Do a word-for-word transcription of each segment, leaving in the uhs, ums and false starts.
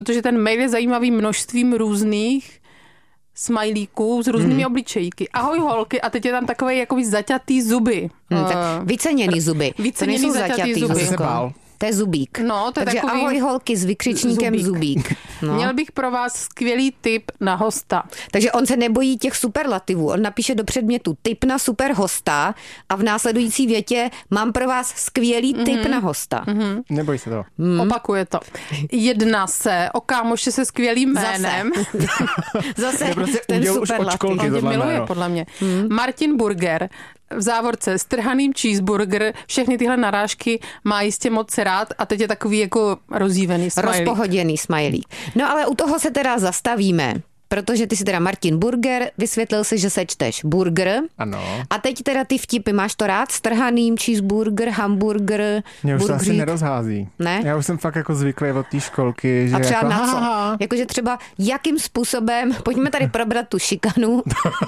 protože ten mail je zajímavý množstvím různých smajlíků s různými hmm. obličejky. Ahoj holky, a teď je tam takový jakoby zaťatý zuby. Hmm, tak vyceněný zuby. Vyceněný to zaťatý, zaťatý zuby. zuby. To je zubík. No, to je Takže takový ahoj holky s vykřičníkem zubík. zubík. No. Měl bych pro vás skvělý tip na hosta. Takže on se nebojí těch superlativů. On napíše do předmětu tip na super hosta a v následující větě mám pro vás skvělý tip mm-hmm. na hosta. Mm-hmm. Nebojí se to. Mm. Opakuje to. Jedná se o kámoše se skvělým jménem. Zase, Zase prostě ten superlativ. On tě miluje, podle mě. Mm. Martin Burger. V závorce strhaným cheeseburger, všechny tyhle narážky má jistě moc rád a teď je takový jako rozjívený smajlík. Rozpohoděný smajlík. No ale u toho se teda zastavíme, protože ty si teda Martin Burger, vysvětlil si, že se čteš burger. Ano. A teď teda ty vtipy, máš to rád? Strhaným cheeseburger, hamburger, mě už burgerík. to asi nerozhází. Ne? Já už jsem fakt jako zvyklý od té školky. Že a třeba jako, na co? ha. Jakože třeba jakým způsobem, pojďme tady probrat tu šikanu.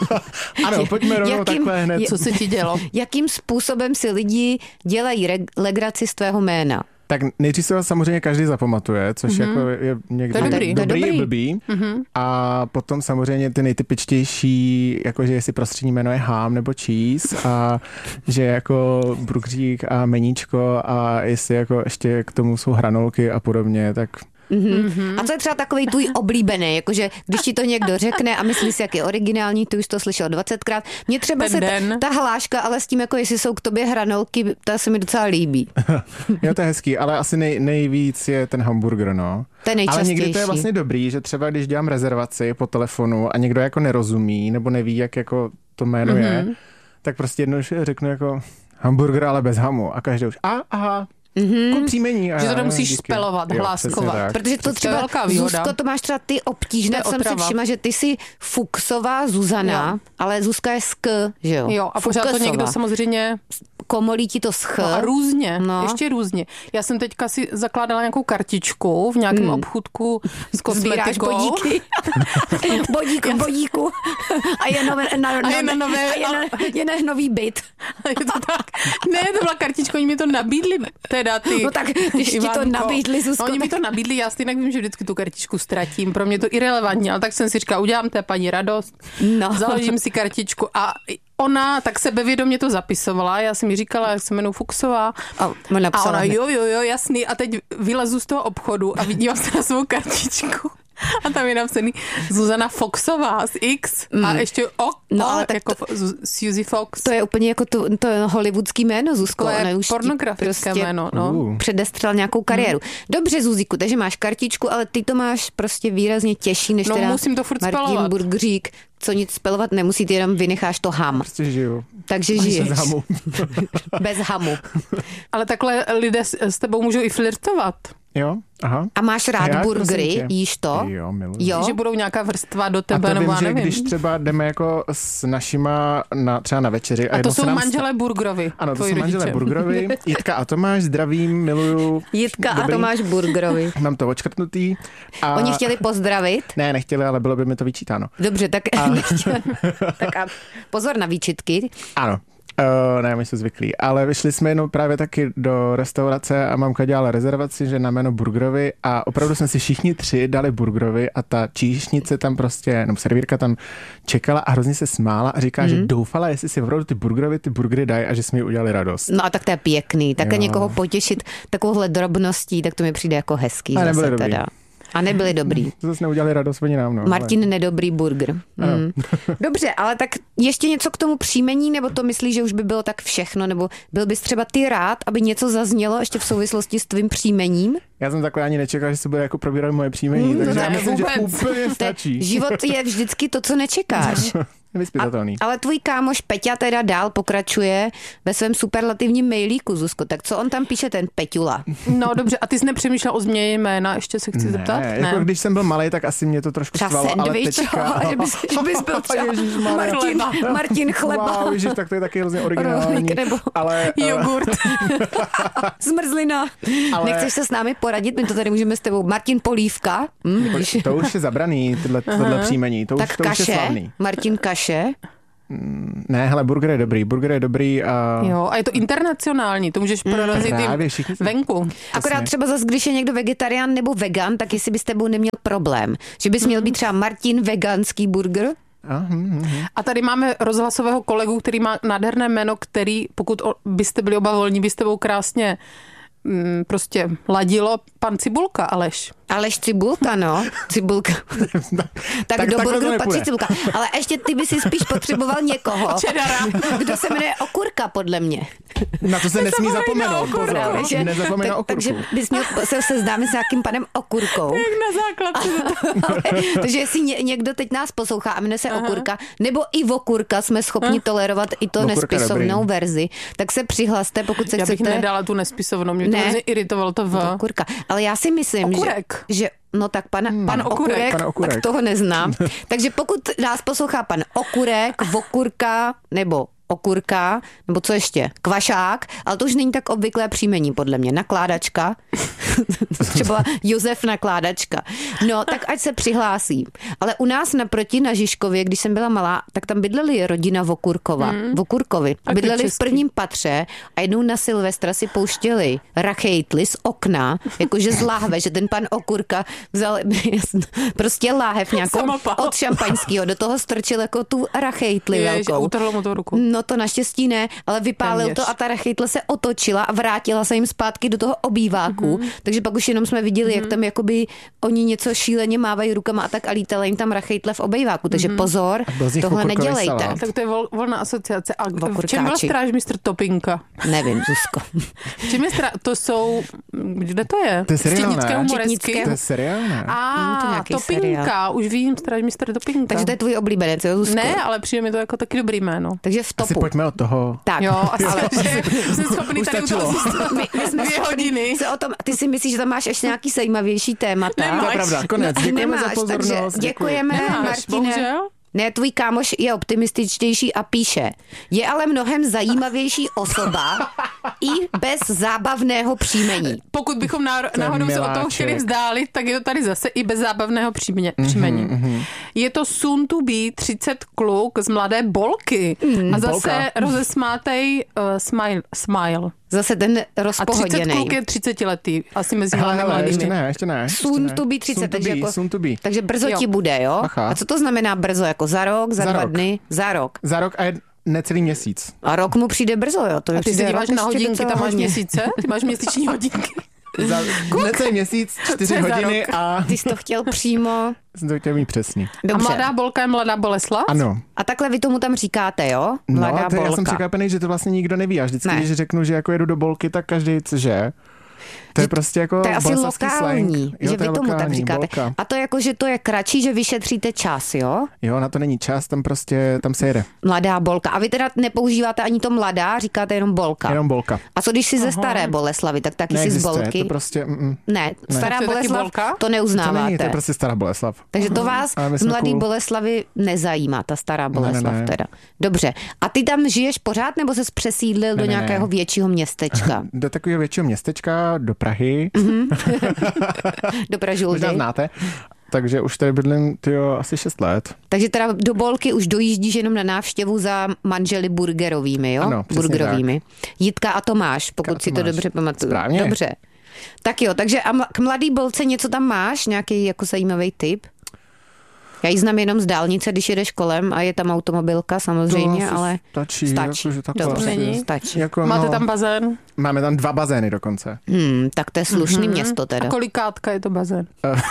Ano, pojďme rovnou jakým, takhle hned. Co se ti dělo? Jakým způsobem si lidi dělají reg- legraci z tvého jména? Tak nejdřív se vás samozřejmě každý zapamatuje, což mm-hmm. jako je někdy to je dobrý, dobrý, dobrý. i blbý. Mm-hmm. A potom samozřejmě ty nejtypičtější, jakože jestli prostřední jméno je ham nebo cheese a že jako burgerík a meníčko a jestli jako ještě k tomu jsou hranolky a podobně, tak... Mm-hmm. A co je třeba takový tvůj oblíbený, jakože když ti to někdo řekne a myslíš si, jak je originální, ty už to slyšel dvacetkrát. Mně třeba Ten se den. ta, ta hláška, ale s tím, jako jestli jsou k tobě hranolky, ta se mi docela líbí. Jo, to je hezký, ale asi nej, nejvíc je ten hamburger, no. To je nejčastější. Ale někdy to je vlastně dobrý, že třeba když dělám rezervaci po telefonu a někdo jako nerozumí nebo neví, jak jako to jméno mm-hmm. je, tak prostě jednoduše řeknu jako hamburger, ale bez hamu a každý už a aha. Mm-hmm. příjmení. Že to nemusíš spelovat, jo, hláskovat. Protože to třeba, to Zuzko, to máš třeba ty obtížné, jsem si všimla, že ty jsi Fuchsová Zuzana, jo. ale Zuzka je sk, že jo? Jo, a pořád to někdo samozřejmě... Komolí ti to sch. No a různě, no. ještě různě. Já jsem teďka si zakládala nějakou kartičku v nějakém hmm. obchůdku s kosmetikou. bodíky. bodíku, bodíku. A je nové, na, a je na nové, a je, na, je na nový byt. Je to tak. Ne, to byla kartička, oni mi to nabídli, teda ty. No tak, když Ivánko, ti to nabídli, Zuzko. Oni mi to nabídli, já stejně vím, že vždycky tu kartičku ztratím. Pro mě to irelevantní, ale tak jsem si říkala, udělám té paní radost, no. založím si kartičku a ona tak sebevědomě to zapisovala, já jsem mi říkala, jak se jmenuji Fuchsová. A, a ona jo, jo, jo, jasný. A teď vylezu z toho obchodu a vidím se na svou kartičku. A tam je napsaný Zuzana Foxová z X mm. a ještě O, no, o ale tak jako to, Suzy Fox. To je úplně jako to, to hollywoodský jméno, Zuzko. To je pornografické prostě jméno. No. Uh. Předestřel nějakou kariéru. Mm. Dobře, Zuziku, takže máš kartičku, ale ty to máš prostě výrazně těžší, než no, teda musím to furt Martin spalovat. Burgerík, co nic spelovat nemusí, ty jenom vynecháš to ham. Prostě žiju. Takže žiješ. Bez hamu. Bez hamu. Ale takhle lidé s, s tebou můžou i flirtovat. Jo, aha. A máš rád já, burgery, jíš to? Jo, miluji. Jo? Že budou nějaká vrstva do tebe, a to nebo vím, já že nevím. když třeba jdeme jako s našima na, třeba na večeři. A, a to jsou nám manželé sta... Burgerovi. Ano, to jsou manželé Burgerovi. Jitka a Tomáš, zdravím, miluju. Jitka Dobrý. a Tomáš Burgerovi. Mám to odškrtnutý. A... Oni chtěli pozdravit? Ne, nechtěli, ale bylo by mi to vyčítáno. Dobře, tak, a... tak a pozor na výčitky. Ano. Uh, ne, my jsme zvyklí, ale vyšli jsme jenom právě taky do restaurace a mamka dělala rezervaci, že na jméno Burgerovi a opravdu jsme si všichni tři dali Burgerovi a ta číšnice tam prostě, nebo servírka tam čekala a hrozně se smála a říká, mm. že doufala, jestli si opravdu ty Burgerovi ty burgery dají a že jsme jí udělali radost. No a tak to je pěkný, takhle někoho potěšit takovouhle drobností, tak to mi přijde jako hezký. A zase dobrý. teda. A nebyli dobrý. To zase neudělali radost oni nám, no. Martin ale... nedobrý burger. Mm. Dobře, ale tak ještě něco k tomu příjmení, nebo to myslíš, že už by bylo tak všechno, nebo byl bys třeba ty rád, aby něco zaznělo ještě v souvislosti s tvým příjmením? Já jsem takhle ani nečekal, že se bude jako probírat moje příjmení, mm, takže ne, já myslím, vůbec. že úplně stačí. Život je vždycky to, co nečekáš. Nevyspytatelný. Ale tvůj kámoš Peťa teda dál pokračuje ve svém superlativním mailíku, Zuzko. Tak co on tam píše, ten Peťula? No dobře, a ty jsi nepřemýšlel o změně jména, ještě se chci ne, zeptat? Ne, jako když jsem byl malej, tak asi mě to trošku třeba štvalo, ale sandwich, teďka... že bys, že bys byl třeba Martin, Martin Chleba. Wow, ježiš, tak to je taky hrozně originální. Nebo ale, jogurt. Zmrzlina. Ale... Nechceš se s námi poradit? My to tady můžeme s tebou. Martin Polívka. Hm, to už je zabraný, tohle, tohle příjmení. To tak už, to kaše, už je slavný. Martin Kaše. Ne, hele, burger je dobrý, burger je dobrý a... Jo, a je to internacionální, to můžeš prorazit Právě, i všichni se- venku. Akorát třeba zase, když je někdo vegetarián nebo vegan, tak jestli by s tebou neměl problém. Že bys měl být třeba Martin veganský burger? Aha, aha. A tady máme rozhlasového kolegu, který má nádherné jméno, který, pokud o- byste byli oba volní, by s tebou krásně mm, prostě ladilo, pan Cibulka, Aleš. Aleš Cibulka, no. Cibulka. tak, Tak do takhle to burgeru nepůjde. patří Cibulka. Ale ještě ty by si spíš potřeboval někoho, Čedara. kdo se jmenuje Okurka, podle mě. Na to se nesmí Nezapomeň na zapomenout, okurku. pozor. Právě, že- Nezapomeň na tak, okurku. takže bys měl se seznámit s nějakým panem Okurkou. Jak na základce. Takže jestli ně, někdo teď nás poslouchá a jmenuje se Okurka, nebo i Vokurka, jsme schopni tolerovat i to Vokurka nespisovnou dobrý. verzi, tak se přihlaste, pokud se Já bych chcete... nedala tu nespisovnou, mě to Ne. hrozně iritovalo to v... Okurka. Ale já si myslím, Okurek. že, že no tak pan, hmm. pan Okurek. Okurek, Pan Okurek. tak toho neznám. Takže pokud nás poslouchá pan Okurek, Vokurka nebo Okurka, nebo co ještě? Kvašák, ale to už není tak obvyklé příjmení, podle mě. Nakládačka. Třeba Josef Nakládačka. No, tak ať se přihlásí. Ale u nás naproti na Žižkově, když jsem byla malá, tak tam bydleli rodina Vokurkova. Hmm. Vokurkovi. Taky Bydleli v český. prvním patře a jednou na Silvestra si pouštěli rachejtly z okna, jakože z láhve, že ten pan Okurka vzal prostě láhev nějakou Samopal. od šampaňského, do toho strčil jako tu rachejtly Jež, velkou. utrhlo mu to ruku. No to naštěstí ne, ale vypálil Téměř. to a ta rachejtla se otočila a vrátila se jim zpátky do toho obýváku. Mm-hmm. Takže pak už jenom jsme viděli, mm-hmm. jak tam jakoby oni něco šíleně mávají rukama a tak a lítala jim tam rachejtle v obýváku. Takže mm-hmm. pozor, byl z nich tohle okurkový nedělejte. salát. Tak to je vol, volná asociace. A v čem byl Okurkáči. strážmistr Topinka? Nevím, Zuzko. V čem je strá... To jsou... Kde to je? To je seriál, Střednické ne? humoresky. Střednické. To je seriál, ne? A, Hm, to nějaký Topinka, seriál. už vím, strážmistr Topinka. Takže to je tvůj oblíbenec, jo, Zuzko? Ne, ale přijde mi to jako taky dobrý jméno. Takže v Asi topu. pojďme od toho. Tak, Jo, asi, ale že jsem schopný Už tady u toho stačilo. zůstat my, my jsme dvě schopni hodiny. se o tom, ty si myslíš, že tam máš ještě nějaký zajímavější témata? To je Nemáš. pravda, konec. Děkujeme Nemáš, za pozornost. takže děkujeme, Nemáš, Martine. bohužel. Ne, tvůj kámoš je optimističtější a píše, je ale mnohem zajímavější osoba i bez zábavného příjmení. Pokud bychom náro- je náhodou se od toho miláček. chtěli vzdálit, tak je to tady zase i bez zábavného příjmě, příjmení. Mm-hmm. Je to soon to be třicet kluk z Mladé Bolky. Mm, a zase Bolka. rozesmátej uh, smile, smile. Zase ten A třicet rozpohoděnej. kluk je třicetiletý. Asi mezi Hele, mladými hele, ještě mladými. ne, ještě ne. ještě Soon ne. to be třicet, Soon to takže be, jako- soon to be. Takže brzo Jo. ti bude, jo? Bacha. A co to znamená brzo? Jako za rok, za, Za dva rok. dny? Za rok. Za rok a je necelý měsíc. A rok mu přijde brzo, jo? To mi A ty přijde se díváš rok na ještě hodinky, docela tam máš hodně. měsíce? Ty máš měsíční hodinky. Za necelý měsíc, čtyři Co je za hodiny rok? a Ty jsi to chtěl přímo. jsem to chtěl mít přesně. Dobře. A Mladá Bolka je Mladá Boleslav? Ano. A takhle vy tomu tam říkáte, jo? Mladá No, to bolka. já jsem překvapený, že to vlastně nikdo neví. A vždycky, Ne. když řeknu, že jako jedu do Bolky, tak každý, cože? To je prostě jako To je asi boleslavský lokální, slang. Jo, že to vy je tomu tak lokální, říkáte. Bolka. A to jako, že to je kratší, že vyšetříte čas, jo? Jo, na to není čas, tam prostě, tam se jede. Mladá bolka. A vy teda nepoužíváte ani to mladá, říkáte jenom bolka. Jenom Bolka. A co když jsi ze staré Boleslavy, tak taky jsi z Neexistuje, bolky? to prostě, mm, Ne, stará To je taky Boleslav Bolka? to to neuznáváte. není, to je prostě stará Boleslav. Takže to vás Ale my z jsme Mladý cool. Boleslavy nezajímá, ta stará Boleslav ne, ne. teda. Dobře. A ty tam žiješ pořád, nebo ses přesídlil Ne, do ne, ne. nějakého většího městečka? Do takového většího městečka, do Prahy, Do Pražuldy. možná znáte. Takže už tady bydlím, tyjo, asi šest let. Takže teda do Bolky už dojíždíš jenom na návštěvu za manželi burgerovými, jo? Ano, přesně burgerovými. Jitka a Tomáš, pokud Jitka a si to Tomáš. dobře pamatuju. Správně. Dobře. Tak jo, takže a mla- k Mladý Bolce něco tam máš? Nějaký jako zajímavý tip? Já ji znám jenom z dálnice, když jedeš kolem a je tam automobilka samozřejmě, To asi ale stačí. stačí. Jakože takhle Dobře, asi- Není? stačí. Jako, Máte no, tam bazén? Máme tam dva bazény dokonce. Hmm, tak to je slušný Mhm. město teda. A kolikátka je to bazén?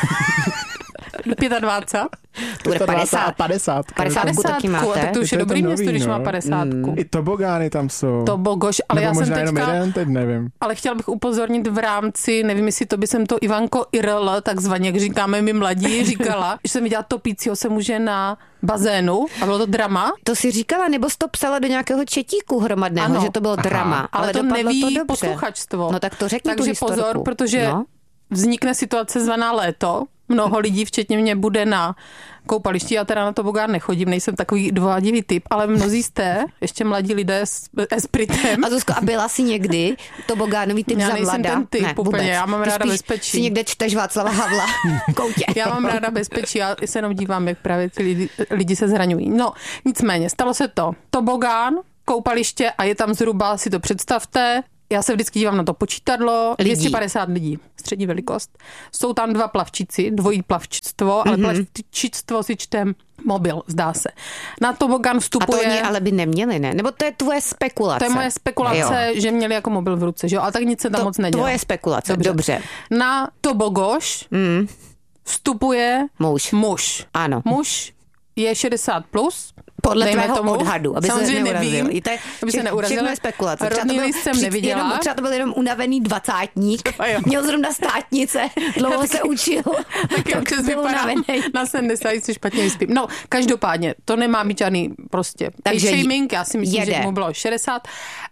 dvacet pět? To bude padesát. a padesát. padesátku taky máte. Tak to už To je je to dobrý nový, město, když no. má padesátku. I tobogány tam jsou. To bogoš, ale Nebo já jsem možná jenom teďka... jeden, teď nevím. Ale chtěla bych upozornit v rámci, nevím, jestli to by jsem to Ivanko I R L, takzvaně, jak říkáme my mladí, říkala, že jsem viděla topícího se muže na bazénu a bylo to drama. To si říkala, nebo jsi to psala do nějakého četíku hromadného, Ano. že to bylo Aha. drama. Ale, Ale, to dopadlo neví to dobře. posluchačstvo. No tak to řekni tu Takže historku. pozor, protože No. vznikne situace zvaná léto. mnoho lidí, včetně mě, bude na koupališti. Já teda na tobogán nechodím, nejsem takový dovádivý typ, ale mnozí jste, ještě mladí lidé s espritem. A Zuzko, a byla jsi někdy tobogánový typ já za nejsem mlada? ten typ Ne, úplně, vůbec. já mám Ty ráda spíš bezpečí. Si někde čteš Václava Havla v koutě. Já mám ráda bezpečí, já se jenom dívám, jak právě ty lidi, lidi se zraňují. No, nicméně, stalo se to. Tobogán, koupaliště a je tam zhruba, si to představte, já se vždycky dívám na to počítadlo, lidí. dvě stě padesát lidí, střední velikost. Jsou tam dva plavčíci, dvojí plavčictvo, ale mm-hmm. plavčictvo si čtem mobil, zdá se. Na tobogán vstupuje... A to oni ale by neměli, ne? Nebo to je tvoje spekulace? To je moje spekulace, jo. Že měli jako mobil v ruce, že jo? Ale tak nic se tam to, moc nedělá. Tvoje spekulace, dobře. dobře. Na tobogoš mm. vstupuje muž. muž. Ano. Muž je šedesát plus. Podle tvého tomu odhadu, aby samozřejmě se neurazil. nevím, I to je, aby se neurazil. Všechno je spekulace. Rodný list jsem neviděla. Jenom, třeba to byl jenom unavený dvacátník. Měl zrovna státnice, dlouho se učil. Tak já přes vypadám na sedmdesát se špatně vyspím. No, každopádně, to nemá být žádný prostě shaming, já si myslím, jede. Že mu bylo šedesát.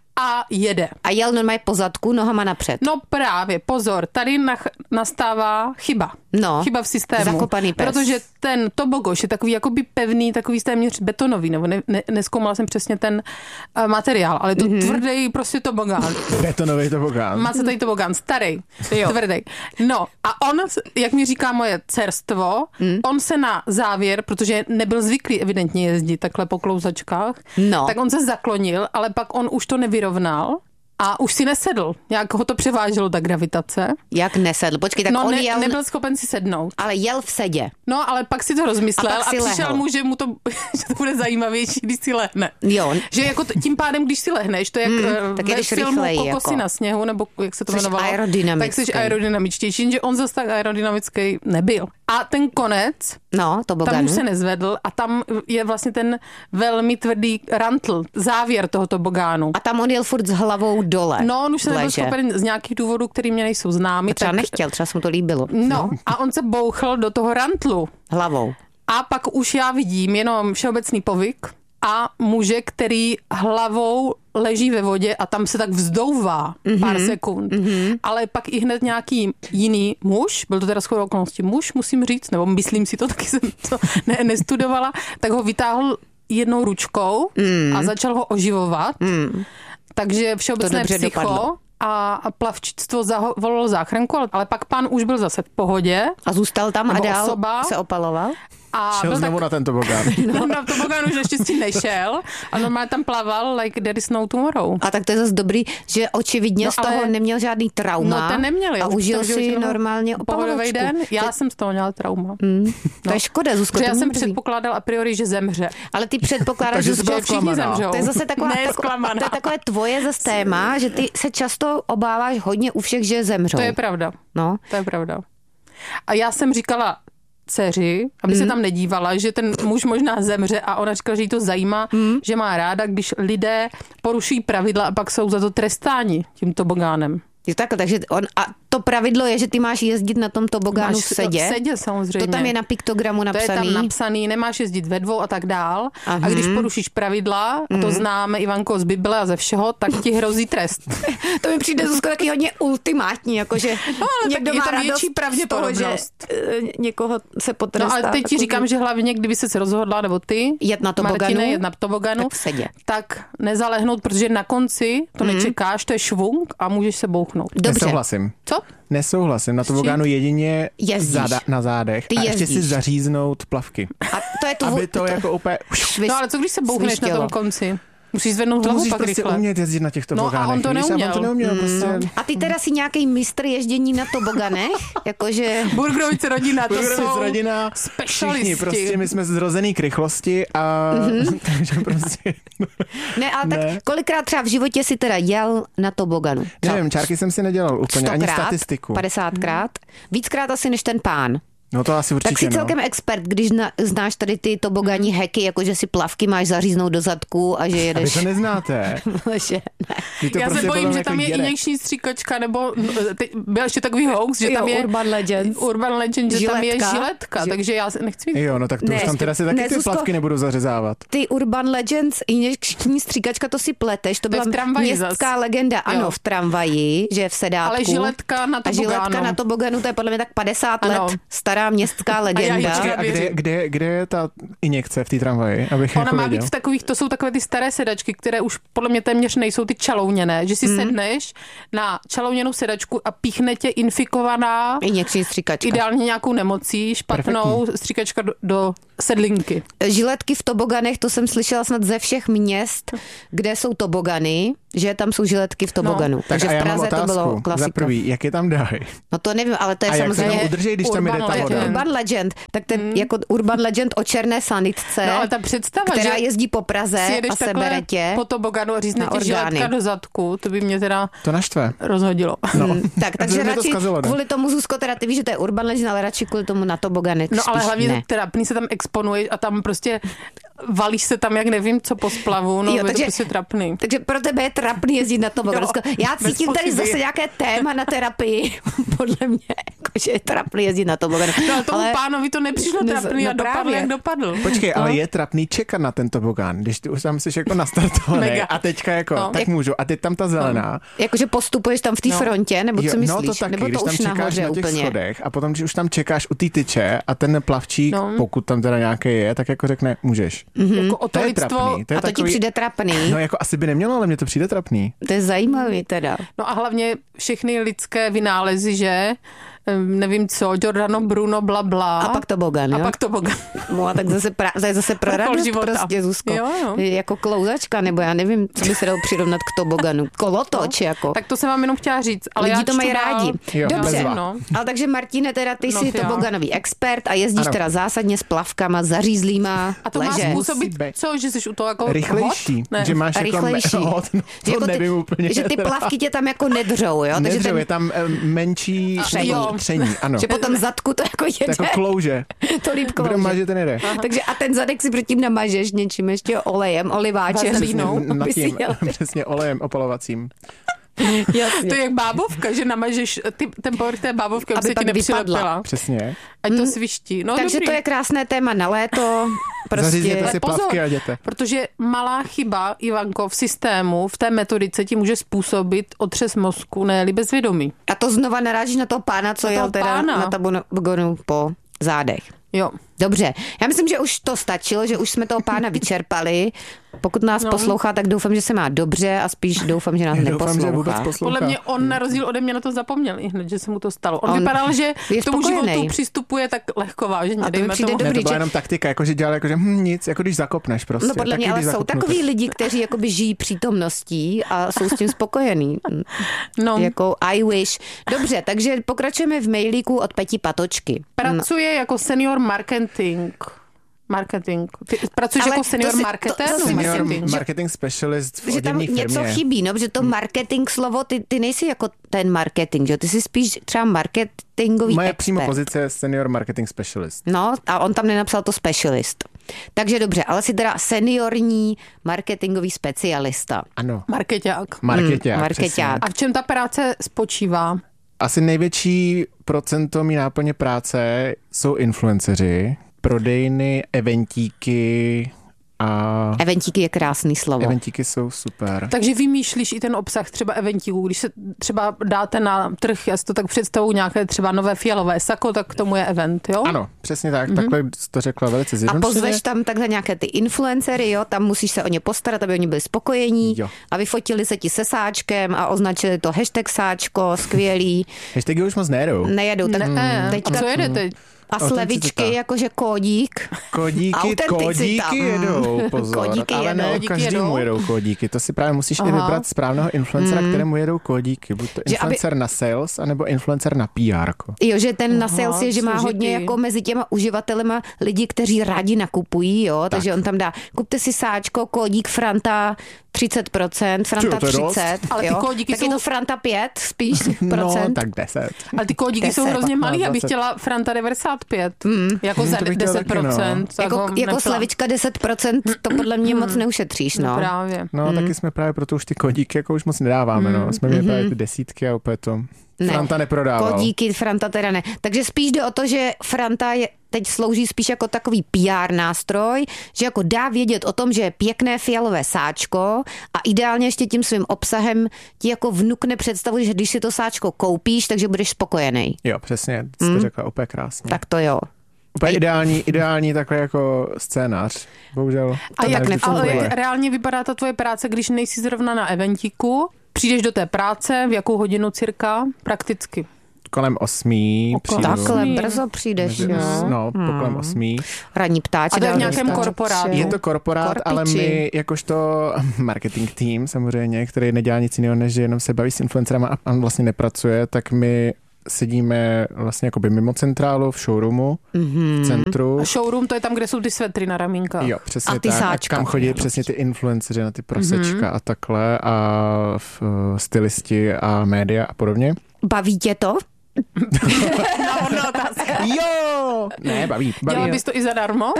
A jede. A jel normálně po zadku, nohama napřed. No právě, pozor, tady nach- nastává chyba. No, chyba v systému. Zakopaný pes. Protože ten tobogoš je takový jakoby pevný, takový téměř betonový, nebo ne, ne, nezkoumala jsem přesně ten uh, materiál, ale to mm-hmm. tvrdý prostě tobogán. Betonový tobogán. Macatý tobogán, starý, tvrdý. No a on, jak mi říká moje dcerstvo, mm. on se na závěr, protože nebyl zvyklý evidentně jezdit takhle po klouzačkách, no. tak on se zaklonil, ale pak on už to nevyrovnal. A už si nesedl. Jak ho to převáželo, ta gravitace. Jak nesedl? Počkej, tak no, on ne, jel... nebyl schopen si sednout. Ale jel v sedě. No, ale pak si to rozmyslel a, a přišel lehl. mu, že mu to, že to bude zajímavější, když si lehne. Jo. Že jako t- tím pádem, když si lehneš, to je jak mm, tak ve filmu rychleji, Kokosy jako. na sněhu, nebo jak se to Jseš jmenovalo. aerodynamický. Tak jsi aerodynamičtější, že on zase tak aerodynamický nebyl. A ten konec, no, tobogánu. tam už se nezvedl a tam je vlastně ten velmi tvrdý rantl, závěr toho tobogánu. A tam on jel furt s hlavou dole. No, on už se nebyl schopen z nějakých důvodů, který mě nejsou známy. A třeba tak... nechtěl, třeba se mu to líbilo. No, no, a on se bouchl do toho rantlu. Hlavou. A pak už já vidím jenom všeobecný povyk a muže, který hlavou leží ve vodě a tam se tak vzdouvá mm-hmm. pár sekund. Mm-hmm. Ale pak i hned nějaký jiný muž, byl to teda shodou okolností muž, musím říct, nebo myslím si to, taky jsem to ne, nestudovala, tak ho vytáhl jednou ručkou mm. a začal ho oživovat. Mm. Takže všeobecné psycho dopadlo. A plavčictvo zavolalo záchranku, ale pak pán už byl zase v pohodě. A zůstal tam a dál osoba. Se opaloval? A šel byl znovu tak... na ten tobogán. No, na tobogán už naštěstí nešel a normálně tam plaval like there is no tomorrow. A tak to je zase dobrý, že očividně no, z toho neměl žádný trauma. No ten neměl. A užil si normálně opalovačku. Den. Já tak... jsem z toho měla trauma. Mm. To no. je škoda, Zuzko. Protože já jsem mrzí. předpokládala a priori, že zemře. Ale ty předpokládáš, že, že všichni zemřou. To je zase taková, tako, to je takové tvoje zase téma, že ty se často obáváš hodně u všech, že zemřou. To je pravda. No. To je pravda. A já jsem říkala dceři, aby mm. se tam nedívala, že ten muž možná zemře a ona říkala, že jí to zajímá, mm. že má ráda, když lidé porušují pravidla a pak jsou za to trestáni tím tobogánem. Je takhle, takže on, a to pravidlo je, že ty máš jezdit na tom tobogánu máš v sedě. V sedě samozřejmě. To tam je na piktogramu napsaný. To je tam napsaný, nemáš jezdit ve dvou a tak dál. Aha. A když porušíš pravidla, a to mm. známe Ivanko z Bible a ze všeho, tak ti hrozí trest. To mi přijde, Zuzko, taky hodně ultimátní, jakože no, ale někdo je má tam větší pravděpodobnost, že někoho se potrestá. No ale teď ti jako říkám, že hlavně, kdyby se rozhodla, nebo ty, jet na toboganu, Martine, jet na toboganu, tak v sedě. Tak nezalehnout, protože na konci to mm. nečekáš, to je švung a můžeš se bouchnout. Dobře. Nesouhlasím. Co? Nesouhlasím. Na tobogánu jedině zada, na zádech Ty a jezdíš. ještě si zaříznout plavky. A to je to, aby to, to jako úplně... No ale co když se bouchneš na tom konci? Musíš zvednout hlavu pak prostě rychle. umět jezdit na těch tobogánech. No a on to víš? neuměl. A on to neuměl mm. prostě. A ty teda si nějaký mistr ježdění na toboganech? Jakože... Burgerovice rodina, to Burgerovice jsou rodina, specialisti. Všichni, prostě my jsme zrozený k rychlosti a mm-hmm. takže prostě... Ne, ale ne. Tak kolikrát třeba v životě si teda jel na toboganu? Nevím, čárky jsem si nedělal úplně, stokrát, ani statistiku. padesátkrát? Víckrát asi než ten pán. No to asi určitě, tak jsi no. celkem expert, když zna, znáš tady ty toboganní hacky, jako že si plavky máš zaříznout do zadku a že jedeš... A vy to neznáte. že ne. To Já prostě se bojím, že jako tam je jede. injekční stříkačka, nebo teď byl ještě takový hoax, že jo, tam je... Urban Legends. Urban Legend, že žiletka. tam je žiletka, takže já nechci mít... Jo, no tak to ne, už tam teda si taky ne, ty Zuzko, plavky nebudou zařezávat. Ty Urban Legends, injekční stříkačka, to si pleteš, to byla městská zas. legenda, ano, jo. v tramvaji, že v sedátku. Ale žiletka na toboganu. A žiletka na toboganu, to je podle mě tak padesát ano. let stará stará městská legenda. já A kde, kde, kde je ta injekce v té tramvaji? Abych Ona jako má věděl. být v takových, to jsou takové ty staré sedačky, které už podle mě téměř nejsou ty čalouněné, že si mm. sedneš na čalouněnou sedačku a píchne tě infikovaná Injekční stříkačka. ideálně nějakou nemocí, špatnou Perfektní. stříkačka do, do sedlinky. Žiletky v toboganech, to jsem slyšela snad ze všech měst, kde jsou tobogany, že tam jsou žiletky v toboganu. No. Takže Tak v Praze to bylo klasika. Za prvý, jak je tam dají? No to nevím, ale to je a samozřejmě... jak se tam udrží, když tam jde Urban ta Legend. voda? Urban Legend. Tak to je mm. jako Urban Legend o černé sanitce, No ale ta představa, která že jezdí po Praze a sebere tě po toboganu a řízne na ti orgány. žiletka do zadku, to by mě teda To naštve. rozhodilo. No. Mm, tak, takže To mě to radši zkazilo, ne? kvůli tomu, Zuzko, teda ty víš, že to je Urban Legend, ale radši kvůli tomu na tobogany. No ale spíš hlavně ne. to trapný, se tam exponuješ a tam prostě valíš se tam, jak nevím, co po splavu, no Jo, je takže- to prostě trapný. Takže pro tebe je trapný jezdit na toboganu. Jo, Já bez cítím tady pochyby. zase nějaké téma na terapii, podle mě, jako, že je trapný jezdit na toboganu. No ale tomu ale... pánovi to nepřišlo Ne- trapný a no dopadl, právě. jak dopadl. Počkej, ale No. je trapný čekat na ten tobogán, když ty už tam jsi jako nastartovaný Mega. a teďka jako, No. tak Jak- můžu. A teď tam ta zelená. Jakože postupuješ tam v té No. frontě, nebo co Jo, myslíš? no to taky, nebo když to tam už čekáš nahoře na těch úplně? schodech a potom, když už tam čekáš u té tyče a ten plavčík, No. pokud tam teda nějaký je, tak jako řekne, můžeš. Jako o to, To je lidstvo, trapný. To je A to ti takový, přijde trapný? No jako asi by nemělo, ale mně to přijde trapný. To je zajímavý teda. no a hlavně všechny lidské vynálezy, že Ehm, nevím co, Giordano Bruno, bla, bla. A pak tobogan, A jo? pak tobogan. No a tak zase, pra, to je zase pro Vrchol radost života. prostě, Zuzko. Jo, jo. Je jako klouzačka, nebo já nevím, co by se dalo přirovnat k toboganu. Kolotoč, jako. Tak to jsem vám jenom chtěla říct. Ale Lidi já to mají čtu dál. rádi. Jo, Dobře, bezva. no. ale takže Martine, teda ty No, jsi jo. toboganový expert a jezdíš Ano. teda zásadně s plavkama, zařízlýma, A to leže. má způsobit, Musí být. co, že jsi u toho jako Rychlejší, hot? Ne. že máš A rychlejší. jako hot, no, Že to jako ty- nevím úplně. Že ty teda. plavky tě tam jako nedřou, jo? Takže Nedřou, ten, je tam eh, menší Tření. jo. tření, ano. že potom zadku to jako To jede. jako klouže. To líp Kdo klouže. maže, ten jede. Takže a ten zadek si předtím namažeš něčím ještě olejem, oliváčem. Vazelínou. Nad aby si tím, jel. přesně olejem opalovacím. Jasně. To je jak bábovka, že namažeš ty, ten povrch té bábovky, aby, Aby se pak ti nepřilepila. vypadla. Přesně. Ať to sviští. No, Takže dobrý. to je krásné téma na léto. Prostě Zařízněte si pozor. plavky a jděte. Protože malá chyba, Ivanko, v systému, v té metodice ti může způsobit otřes mozku, ne-li bezvědomí. A to znova narážíš na toho pána, co Na jel toho teda pána. na taboganu po zádech. Jo. Dobře, já myslím, že už to stačilo, že už jsme toho pána vyčerpali. Pokud nás No. poslouchá, tak doufám, že se má dobře a spíš doufám, že nás Doufám, že neposlouchá. vůbec poslouchá. Podle mě on na rozdíl ode mě na to zapomněl i hned, že se mu to stalo. On, On on vypadal, že je k tomu spokojenej. životu přistupuje tak lehko vážně. A to mi dejme přijde tomu. Ne, dobrý, to byla že- jenom taktika, jako že dělal, jako, že hm, nic, jako když zakopneš prostě. No podle Taky, mě, ale když jsou zakopnu, takový tak- lidi, kteří jakoby žijí přítomností a jsou s tím spokojení. No. Jako I wish. Dobře, takže pokračujeme v mailíku od Peti Patočky. Pracuje jako senior marketing. Marketing. Ty pracuješ Ale jako to senior si- marketér? to- to si nebo Senior marketing? marketing specialist v Že tam oděvní něco firmě. chybí, no, protože to marketing slovo, ty, ty nejsi jako ten marketing, že? Ty jsi spíš třeba marketingový Moje expert. přímo pozice je senior marketing specialist. No, a on tam nenapsal to specialist. Takže dobře, ale jsi teda seniorní marketingový specialista. Ano. Markeťák. Markeťák. Mm, markeťák. přesně. A v čem ta práce spočívá? Asi největší procento mý náplně práce jsou influenceři, prodejny, eventíky a Eventíky je krásný slovo. eventíky jsou super. Takže vymýšlíš i ten obsah třeba eventíků. Když se třeba dáte na trh, já si to tak představuji, nějaké třeba nové fialové sako, tak k tomu je event, jo? Ano, přesně tak, mm-hmm. takhle jsi to řekla velice A zjednodušeně. pozveš tam takhle nějaké ty influencery, jo, tam musíš se o ně postarat, aby oni byli spokojení Jo. a vyfotili se ti se sáčkem a označili to hashtag sáčko, skvělý, Hashtagy už moc nejedou. nejedou. Tak Ne, teďka, a co jede teď? a slevičky, Autenticita. jakože kódík. Kódíky, Autenticita. kódíky jedou, pozor. Kódíky ale jedou. ne Kódíky každému jedou. jedou kódíky. To si právě musíš i Aha. vybrat správného influencera, kterému jedou kódíky. Buď to Že aby- influencer na sales, anebo influencer na P R. ko. Jo, že ten na Aha, sales je, že má složitý. hodně jako mezi těma uživatelema lidi, kteří rádi nakupují, jo, tak. Takže on tam dá, kupte si sáčko, kódík Franta třicet procent, Franta Tyjo, to je dost. třicet, Ale ty jo. kódíky tak je jsou- to Franta pět spíš No, procent. tak deset. Ale ty kódíky deset, jsou hrozně malý, patnáct, abych dvacet. chtěla Franta devadesát pět. Mm. Jako za to bych chtěla deset taky, no. procent. Jako, jako slevička deset procent, to podle mě moc neušetříš, no. No právě. No, Mm. taky jsme právě proto už ty kódíky jako už moc nedáváme, Mm. no. Jsme měli právě ty desítky a úplně to Ne. Franta neprodával. Kódíky Franta teda ne. Takže spíš jde o to, že Franta je teď slouží spíš jako takový P R nástroj, že jako dá vědět o tom, že je pěkné fialové sáčko a ideálně ještě tím svým obsahem ti jako vnukne představu, že když si to sáčko koupíš, takže budeš spokojený. Jo, přesně, jsi to Mm. řekla úplně krásně. Tak to jo. Úplně ideální, ideální takový jako scénář. Bohužel. A To jak tak nefunguje. ale jak reálně vypadá ta tvoje práce, když nejsi zrovna na eventíku? Přijdeš do té práce, v jakou hodinu cirka? Prakticky. Kolem osmí Okolo přijdu. Takhle Osmí. brzo přijdeš, Mezi- jo. No, po kolem osmí. Ranní ptáče. A to je v dál nějakém dostat. korporátu. Je to korporát, Korpiči. ale my jakožto marketing tým samozřejmě, který nedělá nic jiného, než že jenom se baví s influencerama a on vlastně nepracuje, tak my sedíme vlastně jakoby mimo centrálu v showroomu, Mhm. v centru. A showroom, to je tam, kde jsou ty svetry na ramínkách. Jo, přesně A ty tak. sáčka. A kam chodí přesně ty influenceři na ty prosečka a takhle a v, uh, stylisti a média a podobně. Baví tě to? Náhodná otázka. Jo! Ne, baví. baví. Dělal bys to i zadarmo?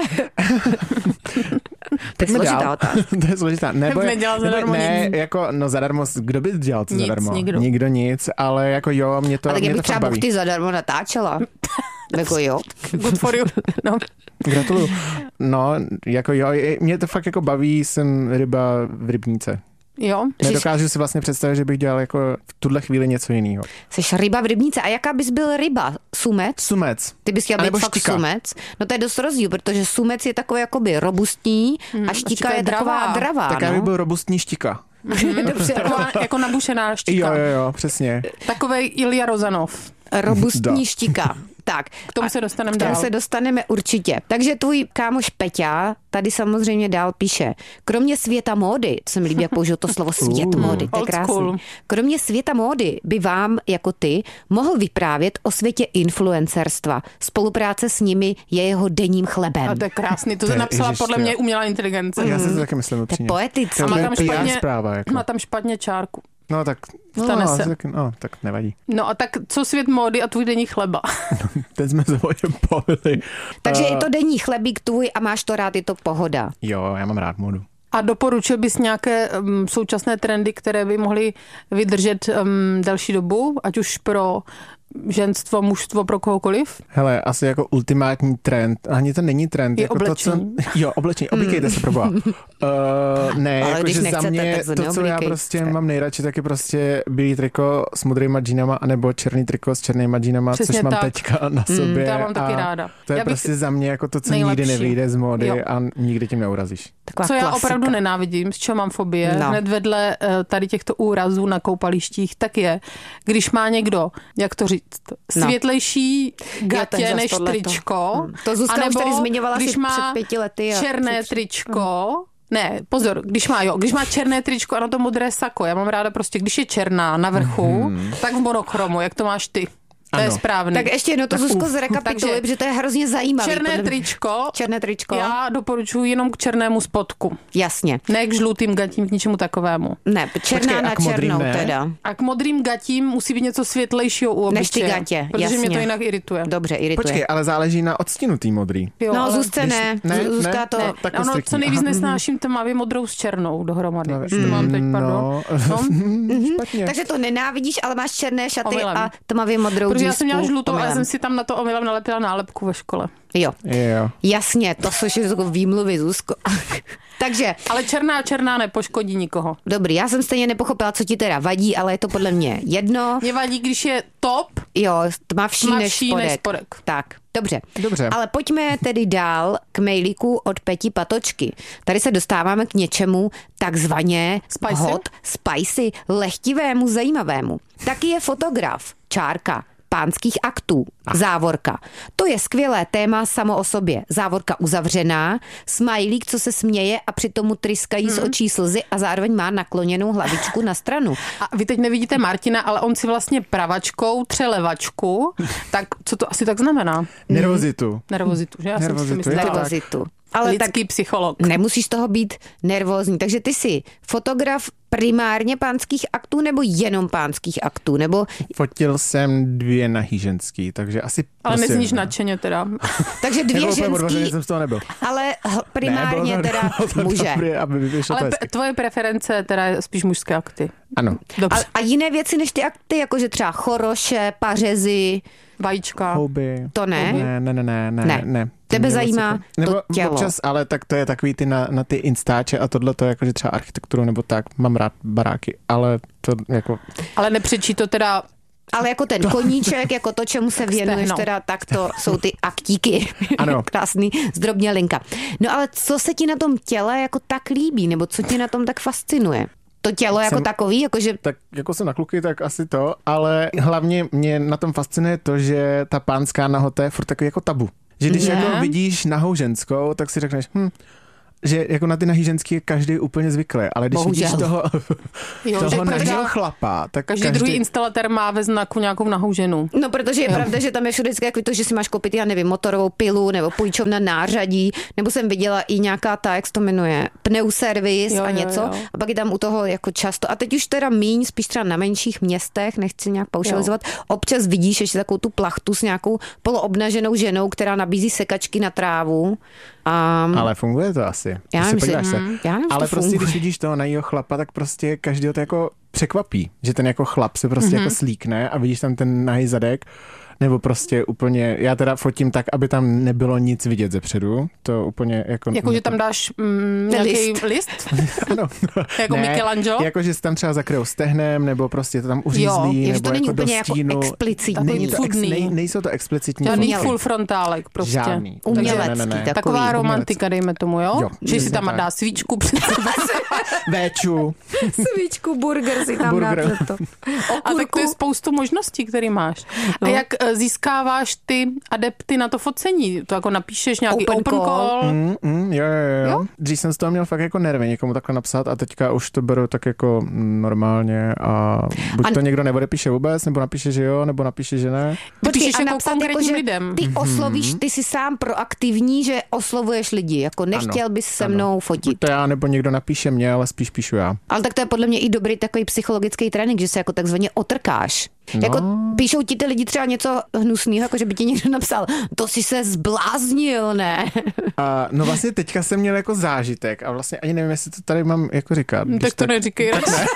To je Pojďme složitá dál. otázka. To je složitá. Nebo, Nedělal nebo zadarmo ne, nic. jako, no zadarmo, kdo by dělal co Nic, zadarmo? nikdo. Nikdo nic, ale jako jo, mě to, A tak mě já to bych fakt třeba baví. buchty zadarmo natáčela. Jako jo. Good for you. No. Gratuluju. No, jako jo, mě to fakt jako baví, jsem ryba v rybníce. Jo. Nedokážu si vlastně představit, že bych dělal jako v tuhle chvíli něco jiného. Jsi ryba v rybníce. A jaká bys byl ryba? Sumec? Sumec. Ty bys chtěl A být nebo fakt štika. sumec? No to je dost rozdíl, protože sumec je takový jakoby robustní a štika štika je, je taková dravá. dravá. Tak já bych no. byl robustní štika. Dobře, Taková jako nabušená štika. Jo, jo, jo, přesně. Takovej Ilja Rozanov. robustní Da. štika. Tak. K tomu se dostaneme K tomu dál. se dostaneme určitě. Takže tvůj kámoš Peťa tady samozřejmě dál píše. Kromě světa módy, to se mi líbí, jak použil to slovo svět Uh. módy, to je Old krásný. school. Kromě světa módy by vám, jako ty, mohl vyprávět o světě influencerstva. Spolupráce s nimi je jeho denním chlebem. A to je krásný. To, To to je- napsala ježiš, podle to je- mě umělá inteligence. Já si to taky myslím To je upřímně. poetické. To Má je tam P R špatně- zpráva. Jako. Má tam špatně čárku. No tak, no, Stane se. tak, no, tak nevadí. No a tak co svět módy a tvůj denní chleba? Teď jsme se o něm bavili. Takže Uh, je to denní chlebík tvůj a máš to rád, je to pohoda. Jo, já mám rád modu. A doporučil bys nějaké um, současné trendy, které by mohly vydržet um, delší dobu, ať už pro ženstvo, mužstvo, pro kohokoliv? Hele, asi jako ultimátní trend, ani to není trend. Je jako oblečení. To, co, jo, oblečení, oblíkejte se, proboha. Uh, ne, Ale jako, když že za nechcete, mě tak se to, co já neoblíkejte. prostě mám nejradši, tak je prostě bílý triko s modrýma džínama, anebo černý triko s černýma džínama, Přesně což mám tak. teďka na sobě. to já mám taky a ráda. To je Já bych- prostě za mě jako to, co Nejlepší. nikdy nevyjde z módy Jo. a nikdy tím neurazíš. Taková Co já klasika. opravdu nenávidím, z čeho mám fobii, No. hned vedle eh, tady těchto úrazů na koupalištích, tak je, když má někdo, jak to říct, No. světlejší gatě ten zas než tohleto. tričko. Hmm. To Zuzka už anebo tady zmiňovala když asi má před pěti lety a černé před- tričko, ne, pozor, když má, jo, když má černé tričko a na to modré sako, já mám ráda prostě, když je černá na vrchu, Mhm. tak v monochromu, jak to máš ty. To je Ano. správný. Tak ještě jednou to Zuzko uf. zrekapituluji, Takže protože to je hrozně zajímavé. černé tričko, Černé tričko. já doporučuji jenom k černému spodku. Jasně. Ne k žlutým gatím, k ničemu takovému. Ne, černá Počkej, a na k modrým černou ne? teda. A k modrým gatím musí být něco světlejšího u Než ty obličeje. gatě, Protože jasně. mě to jinak irituje. Dobře, irituje. Počkej, ale záleží na odstínu tý modrý. Jo, No, ale- Zuzce ne. ne, Zu- Zuzka ne, to... ne. Tak ono, striktní. co nejvíc Aha. nesnáším tmavě modrou s černou dohromady. Tmavě- Už to mám teď, pardon. No, No. špatně. Takže to nenávidíš, ale máš černé šaty Omylem. a tmavě modrou Protože já džísku jsem měla žlutou, ale omylem. jsem si tam na to omylem nalepila nálepku ve škole. Jo, Jo. jasně, to jsou jako výmluvy, Zuzko. Takže, Ale černá černá nepoškodí nikoho. dobrý, já jsem stejně nepochopila, co ti teda vadí, ale je to podle mě jedno. Mě vadí, když je top, Jo, tmavší než tmavší spodek. než spodek. Tak, dobře. Dobře. Ale pojďme tedy dál k mailíku od Peti Patočky. Tady se dostáváme k něčemu takzvaně Spicy? hot, spicy, lehtivému, zajímavému. Taky je fotograf, čárka, pánských aktů, závorka. To je skvělé téma samo o sobě. Závorka uzavřená, smajlík, co se směje a přitom mu tryskají z očí slzy a zároveň má nakloněnou hlavičku na stranu. a vy teď nevidíte Martina, ale on si vlastně pravačkou tře levačku, tak co to asi tak znamená? Nervozitu. Nervozitu, že? Já Nervozitu, jsem si je to myslela. tak. Nervozitu. Ale tak Lidský psycholog. nemusíš toho být nervózní. Takže ty jsi fotograf primárně pánských aktů nebo jenom pánských aktů? Nebo, Fotil jsem dvě nahý ženský, takže asi Ale prostě nezníš ne. nadšeně teda. takže Jako dvě úplně odvařený ženský, jsem z toho nebyl. ale h- primárně ne, teda to muže. Dobrý, aby vyšlo Ale to pe- tvoje preference teda je spíš mužské akty. Ano. Dobře. A, a jiné věci než ty akty, jakože třeba choroše, pařezy, Vajíčka. Houby. to ne? Ne, ne, ne, ne, ne. Ne. ne. Tebe Mě zajímá moc to nebo tělo. Občas, ale tak to je takový ty na, na ty instáče a tohle to jakože třeba architekturu nebo tak, mám rád baráky, ale to jako... Ale nepřečí to teda... Ale jako ten koníček, jako to, čemu se věnuješ, stehno. teda tak to jsou ty aktíky. Ano. Krásný zdrobně linka. No ale co se ti na tom těle jako tak líbí, nebo co tě na tom tak fascinuje? To tělo jako Jsem- takový, jakože... Tak jako se na kluky, tak asi to, ale hlavně mě na tom fascinuje to, že ta pánská nahota je furt takový jako tabu. Že když Ne. jako vidíš nahou ženskou, tak si řekneš, hm, že jako na ty nahý ženský je každý úplně zvyklý, ale když Bohužel. vidíš toho, Jo, toho že nahýho každý, chlapa, tak každý, každý, druhý instalatér má ve znaku nějakou nahou ženu. No, protože je jo. pravda, že tam je všude vždycky jako to, že si máš koupit, já nevím, motorovou pilu nebo půjčovna nářadí, nebo jsem viděla i nějaká ta, jak se to jmenuje, pneuservis Jo, a jo, něco. jo. A pak je tam u toho jako často. A teď už teda míň, spíš třeba na menších městech, nechci nějak paušalizovat, občas vidíš ještě takovou tu plachtu s nějakou poloobnaženou ženou, která nabízí sekačky na trávu. A... Ale funguje to asi. Já Když se nevím, podíváš že- se. mm, já nevím, že Ale to prostě, funguje. když vidíš toho nahýho chlapa, tak prostě každýho to jako překvapí, že ten jako chlap se prostě mm-hmm. jako slíkne a vidíš tam ten nahý zadek, nebo prostě úplně, já teda fotím tak, aby tam nebylo nic vidět zepředu, to úplně jako... Jako, že tam dáš mm, nějaký List. list, ano. jako Ne, Michelangelo. Jako, že se tam třeba zakryjou stehnem, nebo prostě to tam uřízlí, Jo, že nebo to není jako úplně do jako stínu. explicitní. Není to ex, Cudný. nej, nejsou to explicitní Žádný fotky. full frontálek prostě. Žádný. Umělecký Ne, ne, ne, ne. takový. Taková romantika, dejme tomu, jo? Jo, Že si přesně tam tak. dá svíčku před sebe. Véču. Svíčku, burger si tam dá Burger. to. A tak to je spoustu možností, které máš. No. A jak eh, získáváš ty adepty na to focení? To jako napíšeš nějaký Open open, call. call. Mm, mm, jo, jo, jo. Jo? Dřív jsem z toho měl fakt jako nervy někomu takhle napsat a teďka už to beru tak jako normálně a buď A- to někdo neodepíše vůbec, nebo napíše, že jo, nebo napíše, že ne. Ty Počkej, píšeš a jako napsat konkrétním že lidem. Ty oslovíš, ty jsi sám proaktivní, že oslovuješ lidi, jako nechtěl Ano, bys se ano. mnou Buď fotit. to já, nebo někdo napíše mě, ale spíš píšu já. Ale tak to je podle mě i dobrý takový psychologický trénink, že se jako takzvaně otrkáš. No. Jako píšou ti ty lidi třeba něco hnusného, jako že by ti někdo napsal, to si se zbláznil, ne? A, no vlastně teďka jsem měl jako zážitek a vlastně ani nevím, jestli to tady mám jako říkat. Tak když to neříkej.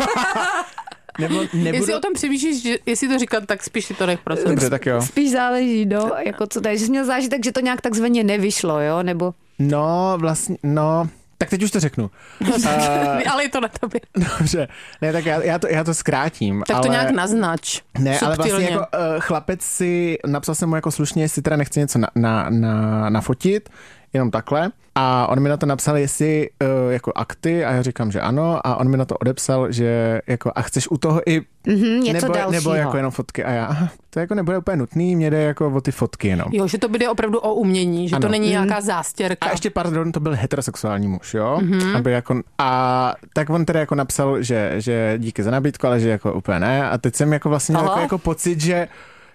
Nebo nebudu... Jestli o tom přemýšlíš, že jestli to říkat, tak spíš si to nech pro sebe. Dobře, tak jo. Spíš záleží, no, jako co tady, že jsi měl zážitek, že to nějak takzvaně nevyšlo, jo, nebo... No, vlastně, no... Tak teď už to řeknu. Uh, Ale je to na tobě. dobře, ne, tak já, já, to, já to zkrátím. Tak ale... to nějak naznač. Ne, ale vlastně subtilně. jako uh, chlapec si, napsal jsem mu jako slušně, jestli teda nechce něco na, na, na, nafotit, jenom takhle. A on mi na to napsal, jestli uh, jako akty, a já říkám, že ano. A on mi na to odepsal, že jako a chceš u toho i Mhm, něco nebo, dalšího. nebo jako jenom fotky. A já, aha, to jako nebude úplně nutný, mě jde jako o ty fotky jenom. Jo, že to bude opravdu o umění, že Ano. to není Mhm. nějaká zástěrka. A ještě, pardon, to byl heterosexuální muž, jo? Mm-hmm. Aby jako, a tak on teda jako napsal, že, že díky za nabídku, ale že jako úplně ne. A teď jsem jako vlastně měl jako, jako pocit, že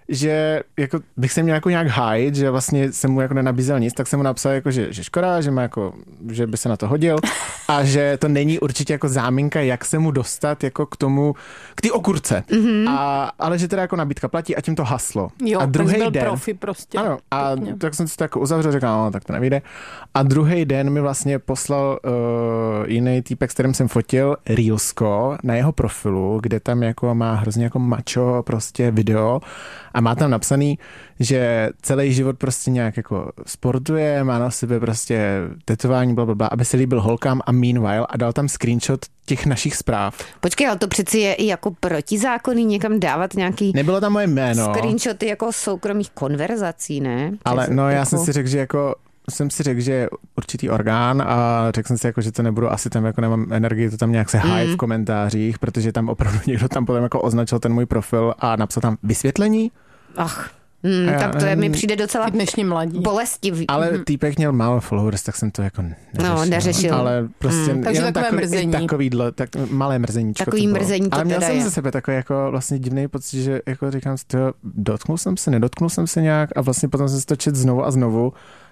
že jako bych se měl jako nějak hájit, že vlastně jsem mu jako nenabízel nic, tak jsem mu napsal jako, že, že škoda, že má jako, že by se na to hodil a že to není určitě jako záminka, jak se mu dostat jako k tomu, k té okurce. Mm-hmm. A, ale že teda jako nabídka platí a tím to haslo. Jo, a tak druhý jsi byl den, profi prostě. ano, a Pěkně. tak jsem si to jako uzavřel, říkal, no, tak to nevyjde. A druhý den mi vlastně poslal uh, jiný týpek, s kterým jsem fotil, Reelsko na jeho profilu, kde tam jako má hrozně jako macho prostě video a má tam napsaný, že celý život prostě nějak jako sportuje, má na sebe prostě tetování, blablabla, aby se líbil holkám a meanwhile a dal tam screenshot těch našich zpráv. Počkej, ale to přeci je i jako protizákonný někam dávat nějaký Nebylo tam moje jméno. screenshoty jako soukromých konverzací, ne? Ale Přes- no já jako... jsem si řekl, že jako jsem si řekl, že je určitý orgán a řekl jsem si jako, že to nebudu, asi tam jako nemám energii to tam nějak se hájit mm. v komentářích, protože tam opravdu někdo tam potom jako označil ten můj profil a napsal tam vysvětlení. Ach, hmm, Já- tak to je, mi přijde docela Ty dnešní mladí. bolestivý. Ale týpek měl málo followers, tak jsem to jako neřešil. No, neřešil. Ale prostě Mm. Takže jenom takové takový, mrzení. takovýhle, tak malé mrzeníčko. Takový to bylo. mrzení to Ale měl teda jsem je. ze sebe takový jako vlastně divný pocit, že jako říkám si, tyjo, dotknul jsem se, nedotknul jsem se nějak a vlastně potom jsem si to čet znovu a znovu.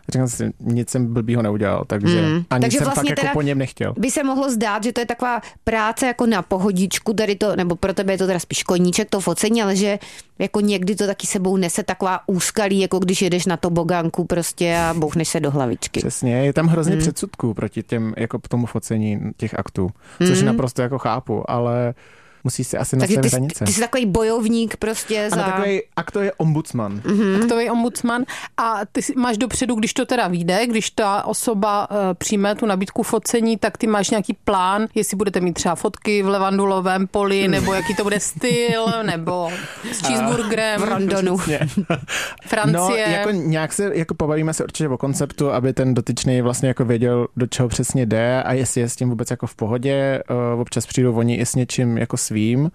Říkám si, nic jsem blbýho neudělal, takže mm. ani takže jsem vlastně fakt jako po něm nechtěl. By se mohlo zdát, že to je taková práce jako na pohodičku, tady to, nebo pro tebe je to teda spíš koníček, to focení, ale že jako někdy to taky sebou nese taková úskalí, jako když jedeš na tobogánku prostě a bouchneš se do hlavičky. Přesně, je tam hrozně mm. předsudků proti těm, jako tomu focení těch aktů, což mm. naprosto jako chápu, ale musíš si asi nastavit hranice. Ty jsi takový bojovník prostě za... Ano, takový akto je ombudsman. Mm-hmm. Aktový ombudsman a ty máš dopředu, když to teda vyjde, když ta osoba uh, přijme tu nabídku focení, tak ty máš nějaký plán, jestli budete mít třeba fotky v levandulovém poli, nebo jaký to bude styl, nebo s cheeseburgerem. V Londonu. Francie. No, jako nějak se, jako pobavíme se určitě o konceptu, aby ten dotyčný vlastně jako věděl, do čeho přesně jde a jestli je s tím vůbec jako v pohodě. Uh, občas přijdou oni i s něčím jako svým